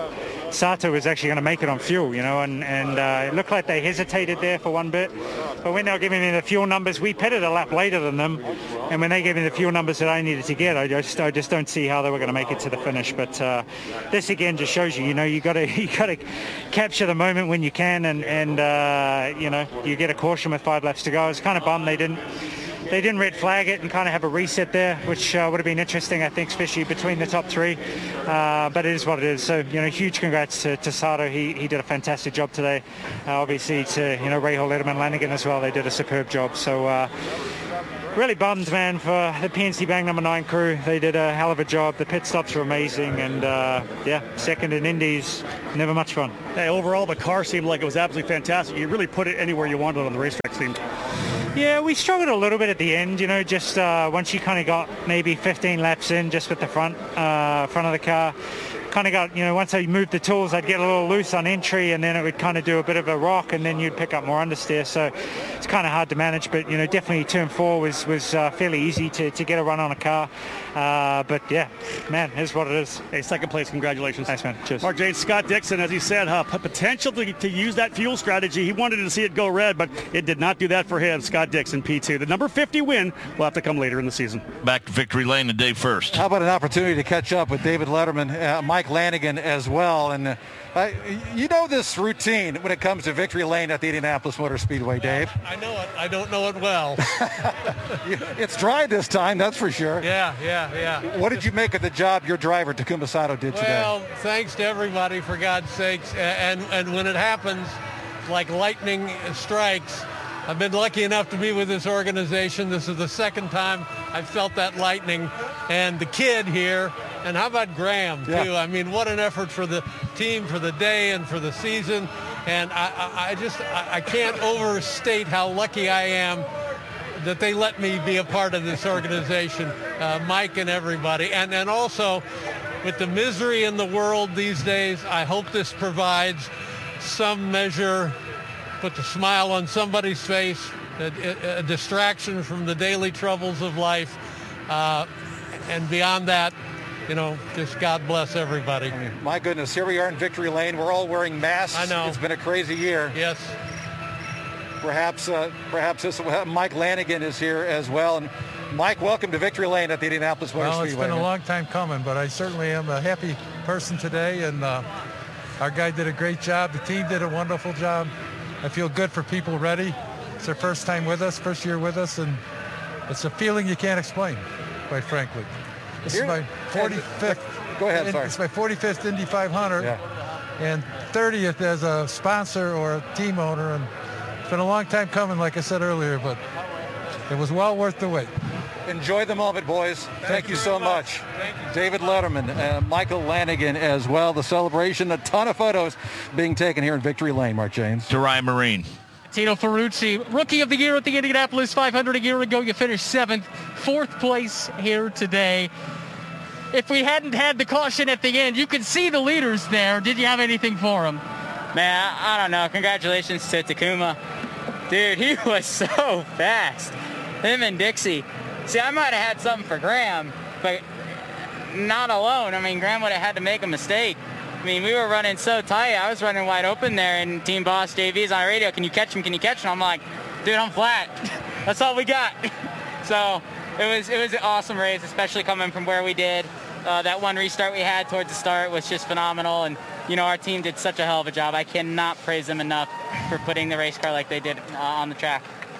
Sato was actually going to make it on fuel, and it looked like they hesitated there for one bit. But when they were giving me the fuel numbers, we pitted a lap later than them, and when they gave me the fuel numbers that I needed to get, I just don't see how they were going to make it to the finish. But this again just shows you, you got to capture the moment when you can, and you get a caution with 5 laps to go. I was kind of bummed they didn't red flag it and kind of have a reset there, which would have been interesting, I think, especially between the top 3. But it is what it is. So, huge congrats to Sato. He did a fantastic job today. Obviously to, Rahal, Letterman, Lanigan as well. They did a superb job. So really bummed, man, for the PNC Bank number 9 crew. They did a hell of a job. The pit stops were amazing. And, second in Indies, never much fun. Hey, overall, the car seemed like it was absolutely fantastic. You really put it anywhere you wanted on the racetrack, seemed. Yeah, we struggled a little bit at the end, just once you kind of got maybe 15 laps in just with the front of the car. Kind of got, once I moved the tools, I'd get a little loose on entry, and then it would kind of do a bit of a rock, and then you'd pick up more understeer. So it's kind of hard to manage, but, definitely turn 4 was fairly easy to get a run on a car. But, yeah, man, here's what it is. Hey, second place, congratulations. Thanks, man. Cheers. Mark Jaynes, Scott Dixon, as he said, potential to use that fuel strategy. He wanted to see it go red, but it did not do that for him. Scott Dixon, P2. The number 50 win will have to come later in the season. Back to Victory Lane and Dave First. How about an opportunity to catch up with David Letterman, Mike Lanigan as well. And this routine when it comes to Victory Lane at the Indianapolis Motor Speedway, Dave. I know it. I don't know it well. It's dry this time, that's for sure. Yeah. What did you make of the job your driver, Takuma Sato, did today? Well, thanks to everybody, for God's sakes. And when it happens, like lightning strikes, I've been lucky enough to be with this organization. This is the second time I've felt that lightning. And the kid here, and how about Graham, too? Yeah. I mean, what an effort for the team, for the day, and for the season. And I can't overstate how lucky I am that they let me be a part of this organization, Mike and everybody. And also, with the misery in the world these days, I hope this provides some measure, puts a smile on somebody's face, a distraction from the daily troubles of life. And beyond that, just God bless everybody. My goodness, here we are in Victory Lane. We're all wearing masks. I know. It's been a crazy year. Yes. Perhaps Mike Lanigan is here as well. And Mike, welcome to Victory Lane at the Indianapolis Motor Speedway. Well, it's been a long time coming, but I certainly am a happy person today, and our guy did a great job. The team did a wonderful job. I feel good for people ready. It's their first time with us, first year with us, and it's a feeling you can't explain, quite frankly. This is my 45th. Go ahead, sorry. It's my 45th Indy 500, and 30th as a sponsor or a team owner, and it's been a long time coming, like I said earlier, but it was well worth the wait. Enjoy the moment, boys. Thank you so much. David Letterman and Michael Lanigan as well. The celebration, a ton of photos being taken here in Victory Lane, Mark Jaynes. To Ryan Marine. Tino Ferrucci, Rookie of the Year at the Indianapolis 500 a year ago. You finished 7th, 4th place here today. If we hadn't had the caution at the end, you could see the leaders there. Did you have anything for them? Man, I don't know. Congratulations to Takuma. Dude, he was so fast. Him and Dixie. See, I might have had something for Graham, but not alone. I mean, Graham would have had to make a mistake. I mean, we were running so tight. I was running wide open there, and Team Boss JV's on the radio. Can you catch him? Can you catch him? I'm like, dude, I'm flat. That's all we got. So it was an awesome race, especially coming from where we did. That one restart we had towards the start was just phenomenal, and our team did such a hell of a job. I cannot praise them enough for putting the race car like they did on the track.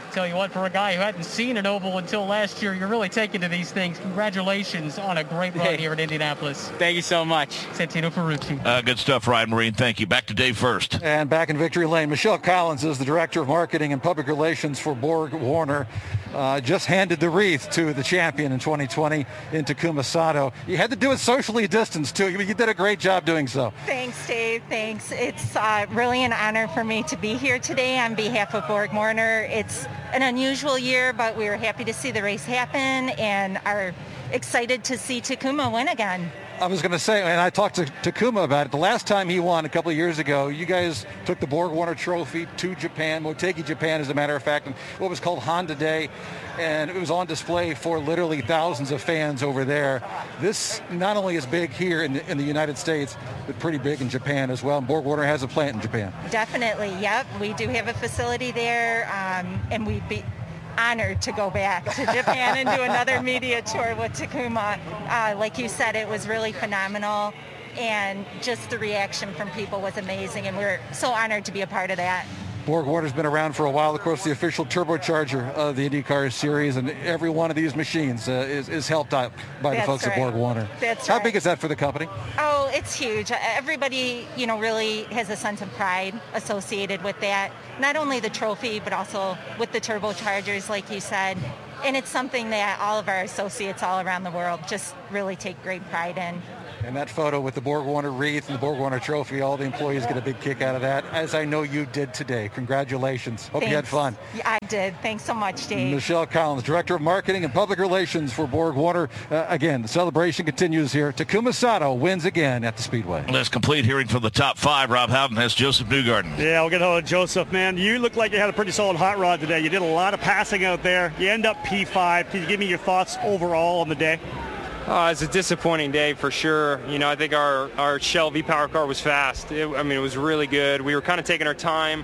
Tell you what, for a guy who hadn't seen an oval until last year, you're really taking to these things. Congratulations on a great run here at Indianapolis. Thank you so much. Santino Ferrucci. Good stuff, Ryan Marine. Thank you. Back to Dave first. And back in Victory Lane, Michelle Collins is the Director of Marketing and Public Relations for Borg Warner. Just handed the wreath to the champion in 2020 in Takuma Sato. You had to do it socially distanced, too. You did a great job doing so. Thanks, Dave. Thanks. It's really an honor for me to be here today on behalf of Borg Warner. It's an unusual year, but we were happy to see the race happen and are excited to see Takuma win again. I was going to say, and I talked to Takuma about it, the last time he won a couple of years ago, you guys took the Borg Warner Trophy to Japan, Motegi, Japan, as a matter of fact, and what was called Honda Day, and it was on display for literally thousands of fans over there. This not only is big here in the United States, but pretty big in Japan as well, and Borg Warner has a plant in Japan. Definitely, yep. We do have a facility there, and we'd be honored to go back to Japan and do another media tour with Takuma. Like you said, it was really phenomenal, and just the reaction from people was amazing, and we're so honored to be a part of that. Borg Warner's been around for a while, of course, the official turbocharger of the IndyCar series, and every one of these machines is helped out by the folks at Borg Warner. That's How big is that for the company? Oh, it's huge. Everybody, really has a sense of pride associated with that. Not only the trophy, but also with the turbochargers, like you said. And it's something that all of our associates all around the world just really take great pride in. And that photo with the Borg Warner wreath and the Borg Warner trophy, all the employees get a big kick out of that, as I know you did today. Congratulations. Hope you had fun. Yeah, I did. Thanks so much, Dave. Michelle Collins, Director of Marketing and Public Relations for Borg Warner. Again, the celebration continues here. Takuma Sato wins again at the Speedway. Let's complete hearing from the top five. Rob Howden has Joseph Newgarden. Yeah, we'll get hold of Joseph, man. You look like you had a pretty solid hot rod today. You did a lot of passing out there. You end up P5. Can you give me your thoughts overall on the day? It's a disappointing day for sure. I think our Shell V-Power car was fast. It was really good. We were kind of taking our time.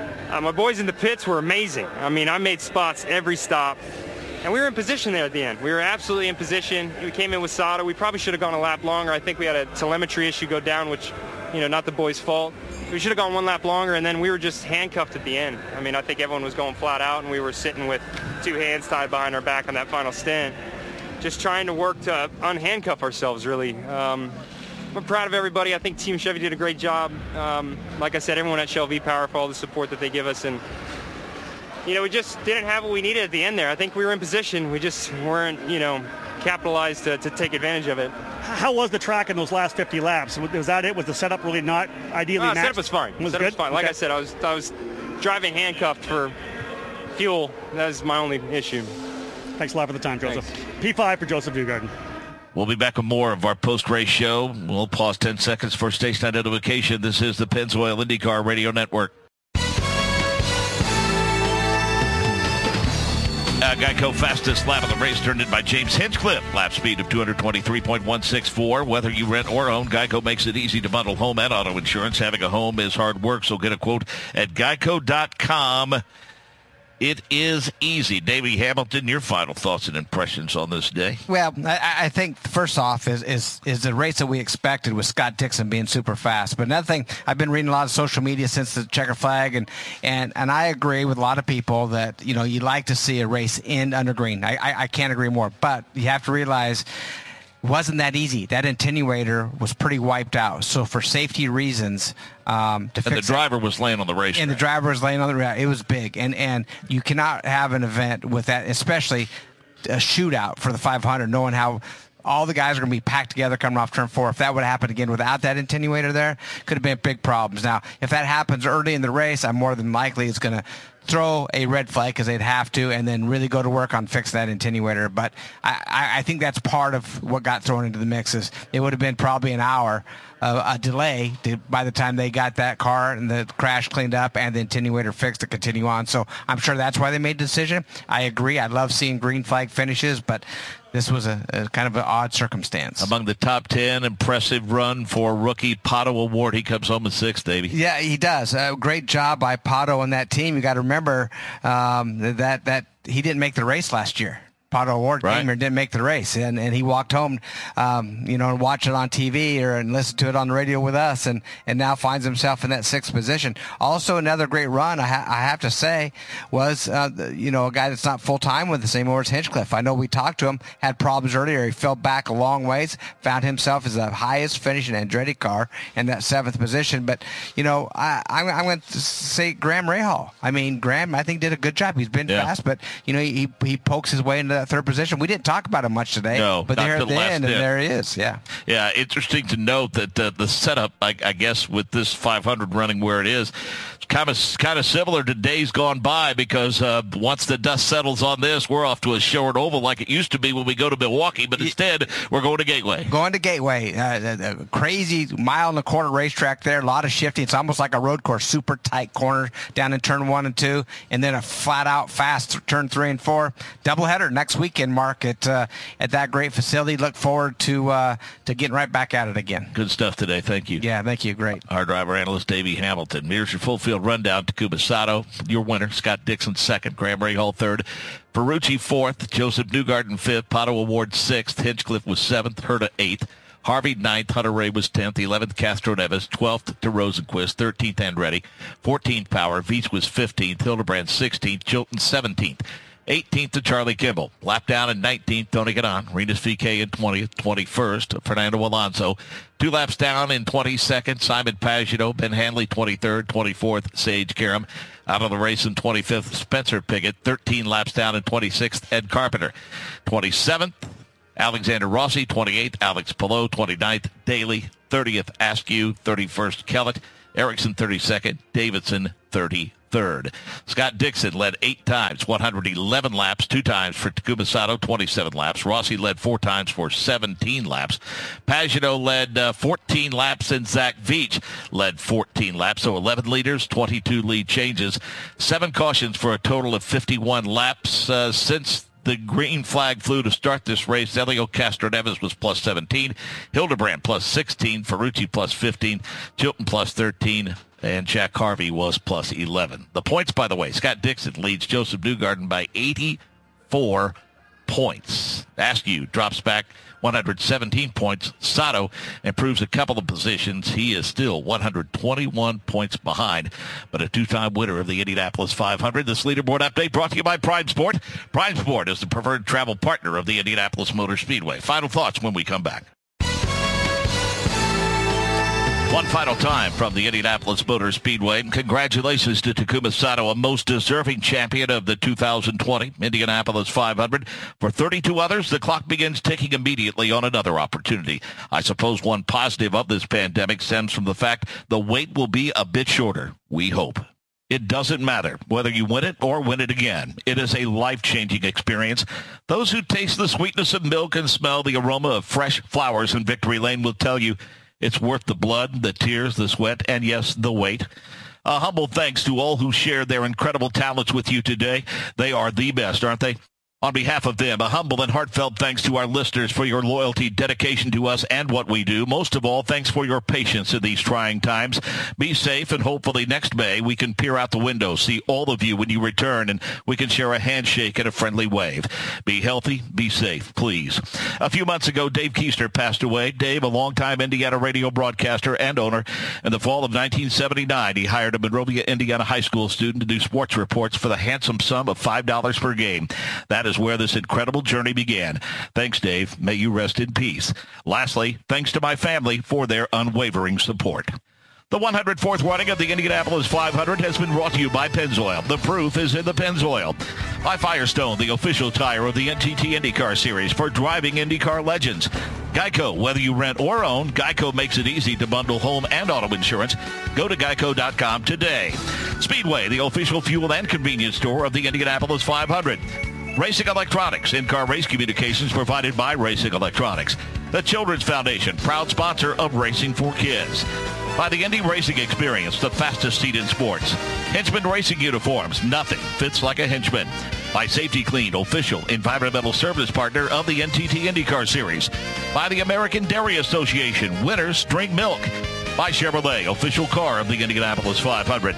My boys in the pits were amazing. I made spots every stop. And we were in position there at the end. We were absolutely in position. We came in with Sato. We probably should have gone a lap longer. I think we had a telemetry issue go down, which, not the boys' fault. We should have gone one lap longer, and then we were just handcuffed at the end. I think everyone was going flat out, and we were sitting with two hands tied behind our back on that final stint. Just trying to work to unhandcuff ourselves, really. I'm proud of everybody. I think Team Chevy did a great job. Like I said, everyone at Shell V-Power for all the support that they give us. And, we just didn't have what we needed at the end there. I think we were in position. We just weren't, capitalized to take advantage of it. How was the track in those last 50 laps? Was that it? Was the setup really not ideally matched? The setup was fine. Setup was fine. Like I said, I was driving handcuffed for fuel. That was my only issue. Thanks a lot for the time, Joseph. P5 for Joseph Newgarden. We'll be back with more of our post-race show. We'll pause 10 seconds for station identification. This is the Pennzoil IndyCar Radio Network. Geico fastest lap of the race turned in by James Hinchcliffe. Lap speed of 223.164. Whether you rent or own, Geico makes it easy to bundle home and auto insurance. Having a home is hard work, so get a quote at geico.com. It is easy. Davey Hamilton, your final thoughts and impressions on this day? Well, I think first off is the race that we expected with Scott Dixon being super fast. But another thing, I've been reading a lot of social media since the checker flag, and I agree with a lot of people that, you like to see a race end under green. I can't agree more. But you have to realize it wasn't that easy. That attenuator was pretty wiped out. So for safety reasons, the driver was laying on the racetrack. And the driver was laying on the racetrack. It was big. And you cannot have an event with that, especially a shootout for the 500, knowing how all the guys are going to be packed together coming off turn 4. If that would happen again without that attenuator there, could have been big problems. Now, if that happens early in the race, I'm more than likely it's going to throw a red flag because they'd have to, and then really go to work on fixing that attenuator. But I think that's part of what got thrown into the mix. Is it would have been probably an hour a delay by the time they got that car and the crash cleaned up and the attenuator fixed to continue on. So I'm sure that's why they made the decision. I agree. I love seeing green flag finishes, but this was a kind of an odd circumstance. Among the top 10, impressive run for rookie Pato Award. He comes home in 6th, Davey. Yeah, he does. Great job by Pato and that team. You got to remember that he didn't make the race last year. Pato O'Ward came here and didn't make the race, and he walked home, and watched it on TV and listened to it on the radio with us, and now finds himself in that 6th position. Also, another great run, I have to say, was a guy that's not full time with us anymore is Hinchcliffe. I know we talked to him, had problems earlier. He fell back a long ways, found himself as the highest finishing Andretti car in that 7th position. But I'm going to say Graham Rahal. I mean, Graham, I think, did a good job. He's been fast, but he pokes his way into that 3rd position. We didn't talk about him much today, but there at the end, and there he is. Yeah, interesting to note that the setup, I guess, with this 500 running where it is, kind of similar to days gone by, because once the dust settles on this, we're off to a short oval like it used to be when we go to Milwaukee, but instead we're going to Gateway. A crazy 1.25-mile racetrack there, a lot of shifting. It's almost like a road course, super tight corner down in turn 1 and 2, and then a flat-out fast turn 3 and 4. Doubleheader next weekend, Mark, at that great facility. Look forward to getting right back at it again. Good stuff today. Thank you. Yeah, thank you. Great. Our driver analyst, Davey Hamilton. Here's your full field rundown. Takuma Sato, your winner. Scott Dixon, 2nd. Graham Rahal, 3rd. Ferrucci, 4th. Joseph Newgarden, 5th. Pato O'Ward, 6th. Hinchcliffe was 7th. Herta, 8th. Harvey, 9th. Hunter Ray was 10th. 11th, Castro Neves. 12th to Rosenquist. 13th, Andretti. 14th, Power. Veach was 15th. Hildebrand, 16th. Chilton, 17th. 18th to Charlie Kimball. Lap down in 19th, Tony Ganon. Rinus VeeKay in 20th. 21st, Fernando Alonso. 2 laps down in 22nd, Simon Pagenaud. Ben Hanley, 23rd. 24th, Sage Karam. Out of the race in 25th, Spencer Pigot. 13 laps down in 26th, Ed Carpenter. 27th, Alexander Rossi. 28th, Alex Palou. 29th, Daly. 30th, Askew. 31st, Kellett. Erickson, 32nd. Davidson, 33rd. Scott Dixon led 8 times, 111 laps, 2 times for Takuma Sato, 27 laps. Rossi led 4 times for 17 laps. Pagenaud led 14 laps, and Zach Veach led 14 laps. So 11 leaders, 22 lead changes, 7 cautions for a total of 51 laps. Since the green flag flew to start this race, Helio Castroneves was plus 17, Hildebrand plus 16, Ferrucci plus 15, Chilton plus 13, and Jack Harvey was plus 11. The points, by the way, Scott Dixon leads Joseph Newgarden by 84 points. Askew drops back 117 points. Sato improves a couple of positions. He is still 121 points behind, but a 2-time winner of the Indianapolis 500. This leaderboard update brought to you by Prime Sport. Prime Sport is the preferred travel partner of the Indianapolis Motor Speedway. Final thoughts when we come back. One final time from the Indianapolis Motor Speedway. Congratulations to Takuma Sato, a most deserving champion of the 2020 Indianapolis 500. For 32 others, the clock begins ticking immediately on another opportunity. I suppose one positive of this pandemic stems from the fact the wait will be a bit shorter, we hope. It doesn't matter whether you win it or win it again. It is a life-changing experience. Those who taste the sweetness of milk and smell the aroma of fresh flowers in Victory Lane will tell you it's worth the blood, the tears, the sweat, and yes, the wait. A humble thanks to all who shared their incredible talents with you today. They are the best, aren't they? On behalf of them, a humble and heartfelt thanks to our listeners for your loyalty, dedication to us and what we do. Most of all, thanks for your patience in these trying times. Be safe, and hopefully next May we can peer out the window, see all of you when you return, and we can share a handshake and a friendly wave. Be healthy, be safe, please. A few months ago, Dave Keister passed away. Dave, a longtime Indiana radio broadcaster and owner. In the fall of 1979, he hired a Monrovia, Indiana high school student to do sports reports for the handsome sum of $5 per game. That is where this incredible journey began. Thanks, Dave. May you rest in peace. Lastly, thanks to my family for their unwavering support. The 104th running of the Indianapolis 500 has been brought to you by Pennzoil. The proof is in the Pennzoil. By Firestone, the official tire of the NTT IndyCar Series for driving IndyCar legends. Geico, whether you rent or own, Geico makes it easy to bundle home and auto insurance. Go to geico.com today. Speedway, the official fuel and convenience store of the Indianapolis 500. Racing Electronics, in-car race communications provided by Racing Electronics. The Children's Foundation, proud sponsor of Racing for Kids. By the Indy Racing Experience, the fastest seat in sports. Henchman Racing Uniforms, nothing fits like a henchman. By Safety Clean, official environmental service partner of the NTT IndyCar Series. By the American Dairy Association, winners drink milk. By Chevrolet, official car of the Indianapolis 500.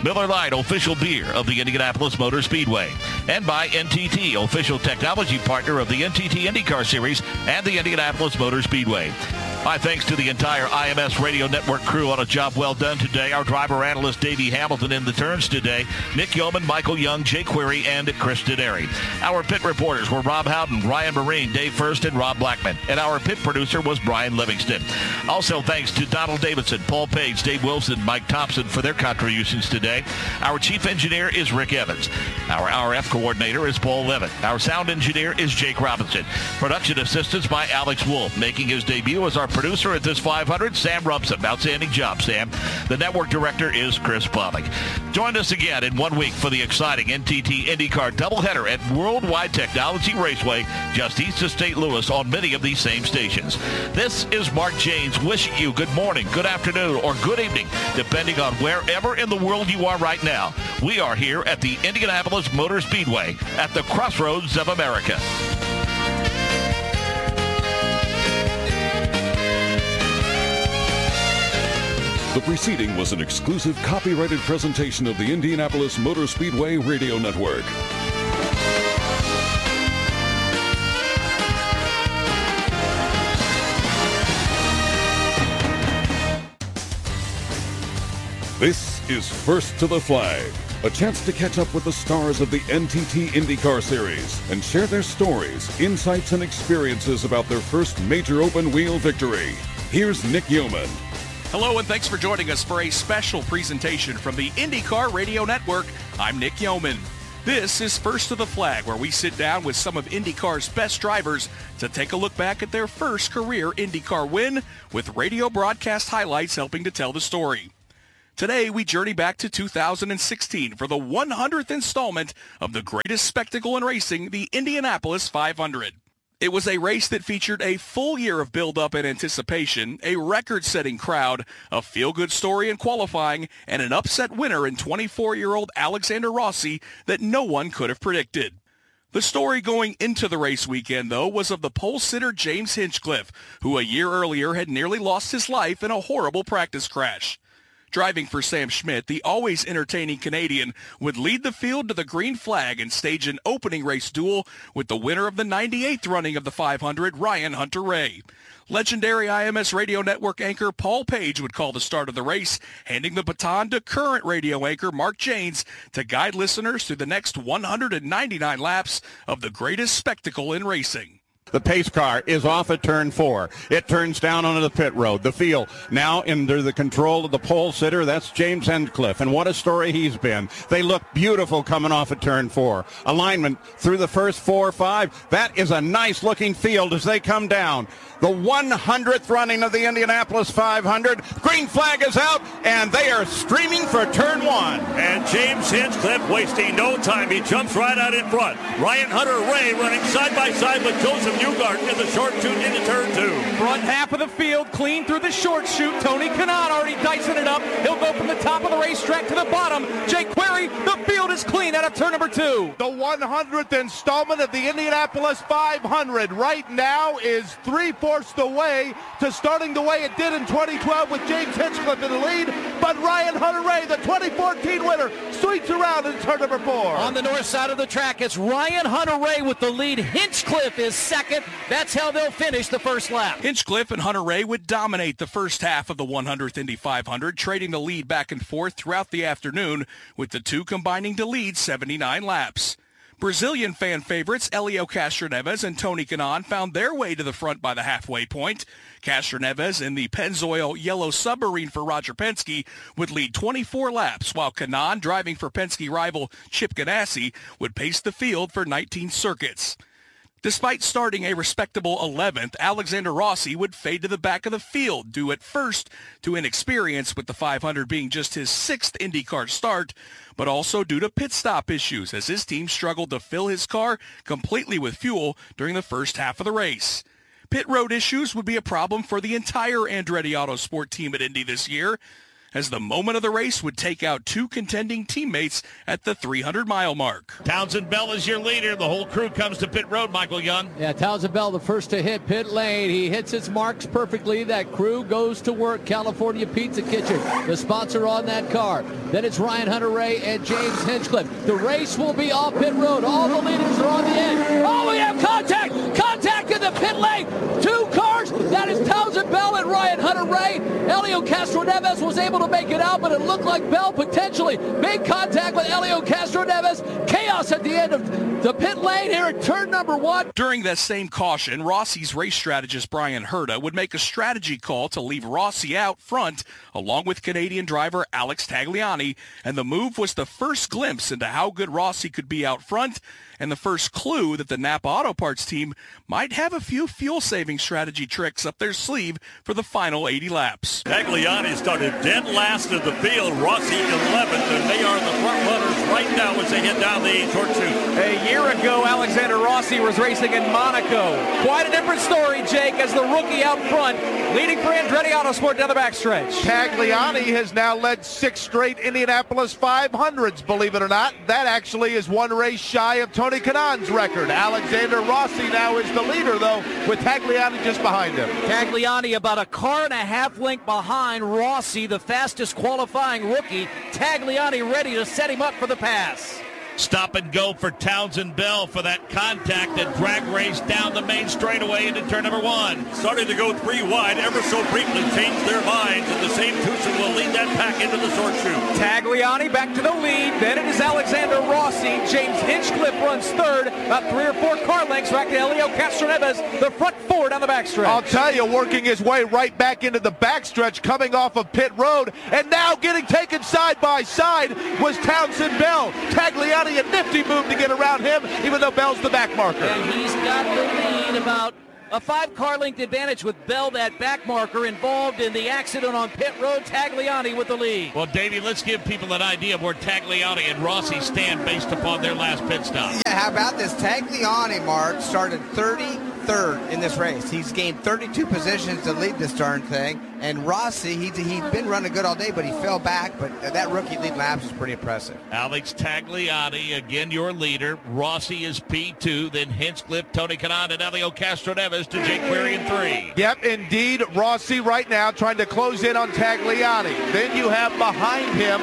Miller Lite, official beer of the Indianapolis Motor Speedway. And by NTT, official technology partner of the NTT IndyCar Series and the Indianapolis Motor Speedway. My thanks to the entire IMS Radio Network crew on a job well done today. Our driver analyst, Davey Hamilton, in the turns today. Nick Yeoman, Michael Young, Jay Query, and Chris Dedary. Our pit reporters were Rob Howden, Ryan Marine, Dave First, and Rob Blackman. And our pit producer was Brian Livingston. Also thanks to Donald Davidson, Paul Page, Dave Wilson, Mike Thompson for their contributions today. Our chief engineer is Rick Evans. Our RF coordinator is Paul Levitt. Our sound engineer is Jake Robinson. Production assistance by Alex Wolf. Making his debut as our producer at this 500, Sam Rumson. Outstanding job, Sam. The network director is Chris Povick. Join us again in 1 week for the exciting NTT IndyCar doubleheader at Worldwide Technology Raceway, just east of St. Louis on many of these same stations. This is Mark Janes wishing you good morning, good afternoon, or good evening, depending on wherever in the world you are right now. We are here at the Indianapolis Motor Speedway at the crossroads of America. The preceding was an exclusive copyrighted presentation of the Indianapolis Motor Speedway Radio Network. This is First to the Flag, a chance to catch up with the stars of the NTT IndyCar Series and share their stories, insights, and experiences about their first major open-wheel victory. Here's Nick Yeoman. Hello, and thanks for joining us for a special presentation from the IndyCar Radio Network. I'm Nick Yeoman. This is First to the Flag, where we sit down with some of IndyCar's best drivers to take a look back at their first career IndyCar win, with radio broadcast highlights helping to tell the story. Today, we journey back to 2016 for the 100th installment of the greatest spectacle in racing, the Indianapolis 500. It was a race that featured a full year of build-up and anticipation, a record-setting crowd, a feel-good story in qualifying, and an upset winner in 24-year-old Alexander Rossi that no one could have predicted. The story going into the race weekend, though, was of the pole sitter James Hinchcliffe, who a year earlier had nearly lost his life in a horrible practice crash. Driving for Sam Schmidt, the always entertaining Canadian would lead the field to the green flag and stage an opening race duel with the winner of the 98th running of the 500, Ryan Hunter-Reay. Legendary IMS Radio Network anchor Paul Page would call the start of the race, handing the baton to current radio anchor Mark Janes to guide listeners through the next 199 laps of the greatest spectacle in racing. The pace car is off at turn 4. It turns down onto the pit road. The field now under the control of the pole sitter. That's James Hinchcliffe, and what a story he's been. They look beautiful coming off at turn 4. Alignment through the first 4 or 5. That is a nice-looking field as they come down. The 100th running of the Indianapolis 500. Green flag is out, and they are streaming for turn 1. And James Hinchcliffe wasting no time. He jumps right out in front. Ryan Hunter-Reay running side by side with Joseph Newgarden in the short chute into turn 2. Front half of the field, clean through the short chute. Tony Kanaan already dicing it up. He'll go from the top of the racetrack to the bottom. Jake Query, the field is clean out of turn number 2. The 100th installment of the Indianapolis 500 right now is 3/4 the way to starting the way it did in 2012 with James Hinchcliffe in the lead, but Ryan Hunter-Reay, the 2014 winner, sweeps around in turn number 4. On the north side of the track, it's Ryan Hunter-Reay with the lead. Hinchcliffe is second. That's how they'll finish the first lap. Hinchcliffe and Hunter-Reay would dominate the first half of the 100th Indy 500, trading the lead back and forth throughout the afternoon, with the two combining to lead 79 laps. Brazilian fan favorites Helio Castroneves and Tony Kanaan found their way to the front by the halfway point. Castroneves in the Pennzoil Yellow Submarine for Roger Penske would lead 24 laps, while Kanaan, driving for Penske rival Chip Ganassi, would pace the field for 19 circuits. Despite starting a respectable 11th, Alexander Rossi would fade to the back of the field, due at first to inexperience, with the 500 being just his 6th IndyCar start, but also due to pit stop issues as his team struggled to fill his car completely with fuel during the first half of the race. Pit road issues would be a problem for the entire Andretti Autosport team at Indy this year, as the moment of the race would take out 2 contending teammates at the 300-mile mark. Townsend Bell is your leader. The whole crew comes to pit road, Michael Young. Yeah, Townsend Bell, the first to hit pit lane. He hits his marks perfectly. That crew goes to work. California Pizza Kitchen, the sponsor on that car. Then it's Ryan Hunter-Reay and James Hinchcliffe. The race will be off pit road. All the leaders are on the end. Oh, we have contact! Contact in the pit lane! 2 cars! That is Townsend Bell and Ryan Hunter-Reay. Elio Castro-Neves was able to make it out, but it looked like Bell potentially. Big contact with Elio Castro-Neves. Chaos at the end of the pit lane here at turn number 1. During that same caution, Rossi's race strategist Brian Herta would make a strategy call to leave Rossi out front, along with Canadian driver Alex Tagliani, and the move was the first glimpse into how good Rossi could be out front, and the first clue that the Napa Auto Parts team might have a few fuel-saving strategy tricks up their sleeve for the final 80 laps. Tagliani started dead last of the field. Rossi 11th, and they are the front runners right now as they head down the short chute. A year ago, Alexander Rossi was racing in Monaco. Quite a different story, Jake, as the rookie out front, leading for Andretti Autosport down the backstretch. Tagliani has now led 6 straight Indianapolis 500s, believe it or not. That actually is 1 race shy of Tony Kanaan's record. Alexander Rossi now is the leader, though, with Tagliani just behind him. Tagliani about a car and a half length behind Rossi, the fastest qualifying rookie. Tagliani ready to set him up for the pass. Stop and go for Townsend Bell for that contact and drag race down the main straightaway into turn number 1. Starting to go 3 wide, ever so briefly changed their minds, and the same twosome will lead that pack into the short chute. Tagliani back to the lead. Then it is Alexander Rossi. James Hinchcliffe runs third. About 3 or 4 car lengths back to Elio Castro-Neves, the front 4 down the backstretch. I'll tell you, working his way right back into the backstretch, coming off of pit road, and now getting taken side by side was Townsend Bell. Tagliani, a nifty move to get around him, even though Bell's the back marker. And he's got the lead, about a 5 car length advantage with Bell, that back marker, involved in the accident on pit road. Tagliani with the lead. Well, Davey, let's give people an idea of where Tagliani and Rossi stand based upon their last pit stop. Yeah, how about this? Tagliani, Mark, started 33rd in this race. He's gained 32 positions to lead this darn thing. And Rossi, he's been running good all day, but he fell back. But that rookie lead laps is pretty impressive. Alex Tagliani, again, your leader. Rossi is P2, then Hinchcliffe, Tony Kanaan, and Elio Castro-Neves to Jake Query in 3. Yep, indeed. Rossi right now trying to close in on Tagliani. Then you have behind him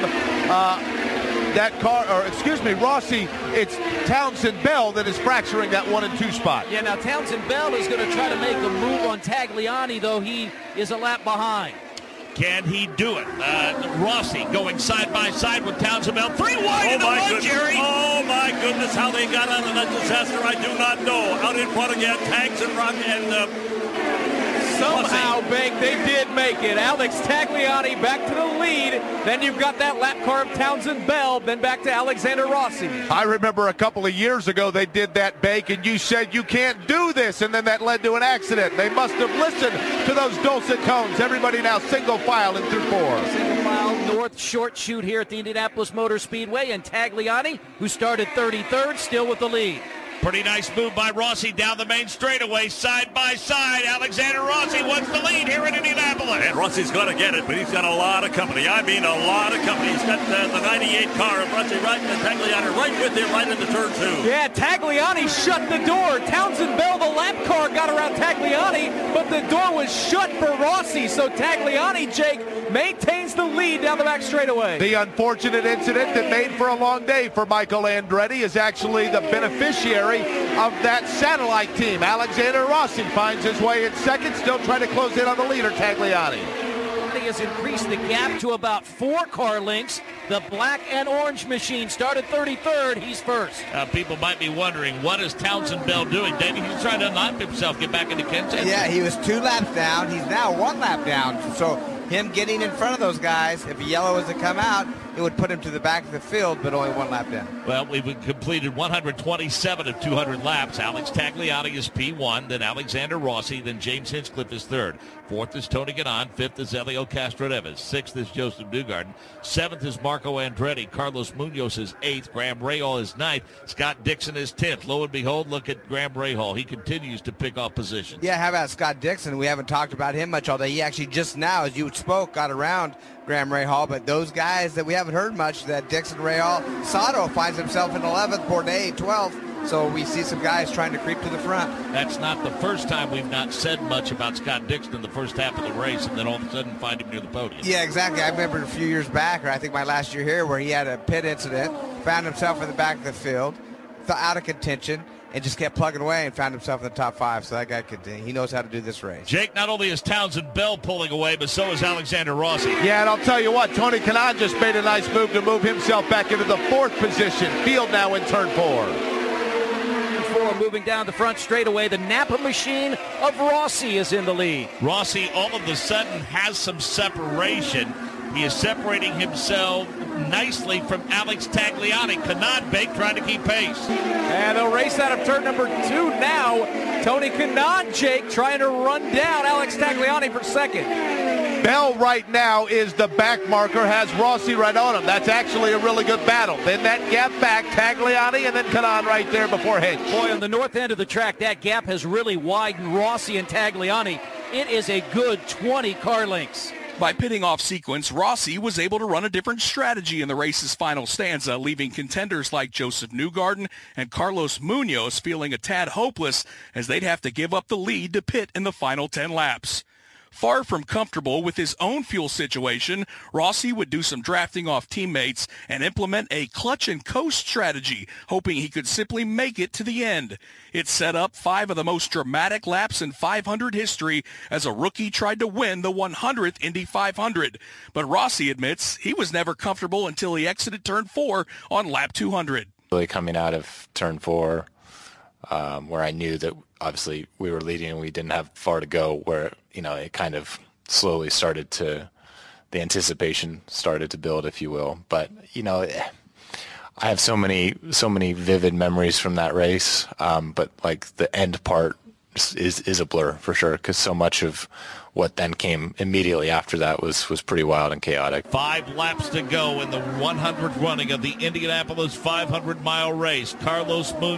Rossi, it's Townsend Bell that is fracturing that 1 and 2 spot. Yeah, now Townsend Bell is going to try to make a move on Tagliani, though he is a lap behind. Can he do it? Rossi going side by side with Townsend Bell. 3 wide in the one, Jerry. Oh, my goodness, how they got out of that disaster, I do not know. Out in front again, Tags and Rock and somehow, Bank, they did make it. Alex Tagliani back to the lead. Then you've got that lap car of Townsend Bell, then back to Alexander Rossi. I remember a couple of years ago they did that, Bank, and you said you can't do this, and then that led to an accident. They must have listened to those dulcet tones. Everybody now single file in through 4. Single file north short chute here at the Indianapolis Motor Speedway, and Tagliani, who started 33rd, still with the lead. Pretty nice move by Rossi down the main straightaway, side by side. Alexander Rossi wants the lead here in Indianapolis. And Rossi's going to get it, but he's got a lot of company. I mean, a lot of company. He's got the 98 car of Rossi right, and Tagliani right with him, right into turn 2. Yeah, Tagliani shut the door. Townsend Bell, the lap car, got around Tagliani, but the door was shut for Rossi. So Tagliani, Jake, maintains the lead down the back straightaway. The unfortunate incident that made for a long day for Michael Andretti is actually the beneficiary of that satellite team. Alexander Rossi finds his way in second, still trying to close in on the leader, Tagliani. He has increased the gap to about 4 car lengths. The black and orange machine started 33rd. He's first. People might be wondering, what is Townsend Bell doing? Davey, he's trying to unlock himself, get back into contention. Yeah, he was 2 laps down. He's now 1 lap down. So him getting in front of those guys, if a yellow was to come out, it would put him to the back of the field, but only 1 lap down. Well, we've completed 127 of 200 laps. Alex Tagliani is P1, then Alexander Rossi, then James Hinchcliffe is 3rd. 4th is Tony Kanaan, 5th is Elio Castroneves, 6th is Joseph Newgarden, 7th is Marco Andretti, Carlos Munoz is 8th, Graham Rahal is 9th, Scott Dixon is 10th. Lo and behold, look at Graham Rahal. He continues to pick off positions. Yeah, how about Scott Dixon? We haven't talked about him much all day. He actually just now, as you spoke, got around Graham Rahal, but those guys that we haven't heard much, that Dixon, Rahal, Sato finds himself in 11th, Bourdais 12th. So we see some guys trying to creep to the front. That's not the first time we've not said much about Scott Dixon in the first half of the race, and then all of a sudden find him near the podium. Yeah, exactly. I remember a few years back, or I think my last year here, where he had a pit incident, found himself in the back of the field, out of contention, and just kept plugging away and found himself in the top 5. So that guy he knows how to do this race. Jake, not only is Townsend Bell pulling away, but so is Alexander Rossi. Yeah, and I'll tell you what, Tony Kanaan just made a nice move to move himself back into the 4th position. Field now in turn 4. Moving down the front straightaway, the Napa machine of Rossi is in the lead. Rossi all of a sudden has some separation. He is separating himself nicely from Alex Tagliani. Kanaan Bake trying to keep pace. And they'll race out of turn number 2 now. Tony Kanaan, Jake, trying to run down Alex Tagliani for 2nd. Bell right now is the back marker, has Rossi right on him. That's actually a really good battle. Then that gap back, Tagliani, and then Kanaan right there before Hinch. Boy, on the north end of the track, that gap has really widened Rossi and Tagliani. It is a good 20 car lengths. By pitting off sequence, Rossi was able to run a different strategy in the race's final stanza, leaving contenders like Joseph Newgarden and Carlos Munoz feeling a tad hopeless as they'd have to give up the lead to pit in the final 10 laps. Far from comfortable with his own fuel situation, Rossi would do some drafting off teammates and implement a clutch and coast strategy, hoping he could simply make it to the end. It set up 5 of the most dramatic laps in 500 history as a rookie tried to win the 100th Indy 500. But Rossi admits he was never comfortable until he exited turn 4 on lap 200. Really coming out of turn 4, where I knew that obviously we were leading and we didn't have far to go, where it kind of slowly started to, the anticipation started to build, if you will. But I have so many vivid memories from that race, but like the end part is a blur for sure, because so much of what then came immediately after that was pretty wild and chaotic. 5 laps to go in the 100th running of the Indianapolis 500-mile race. Carlos Munoz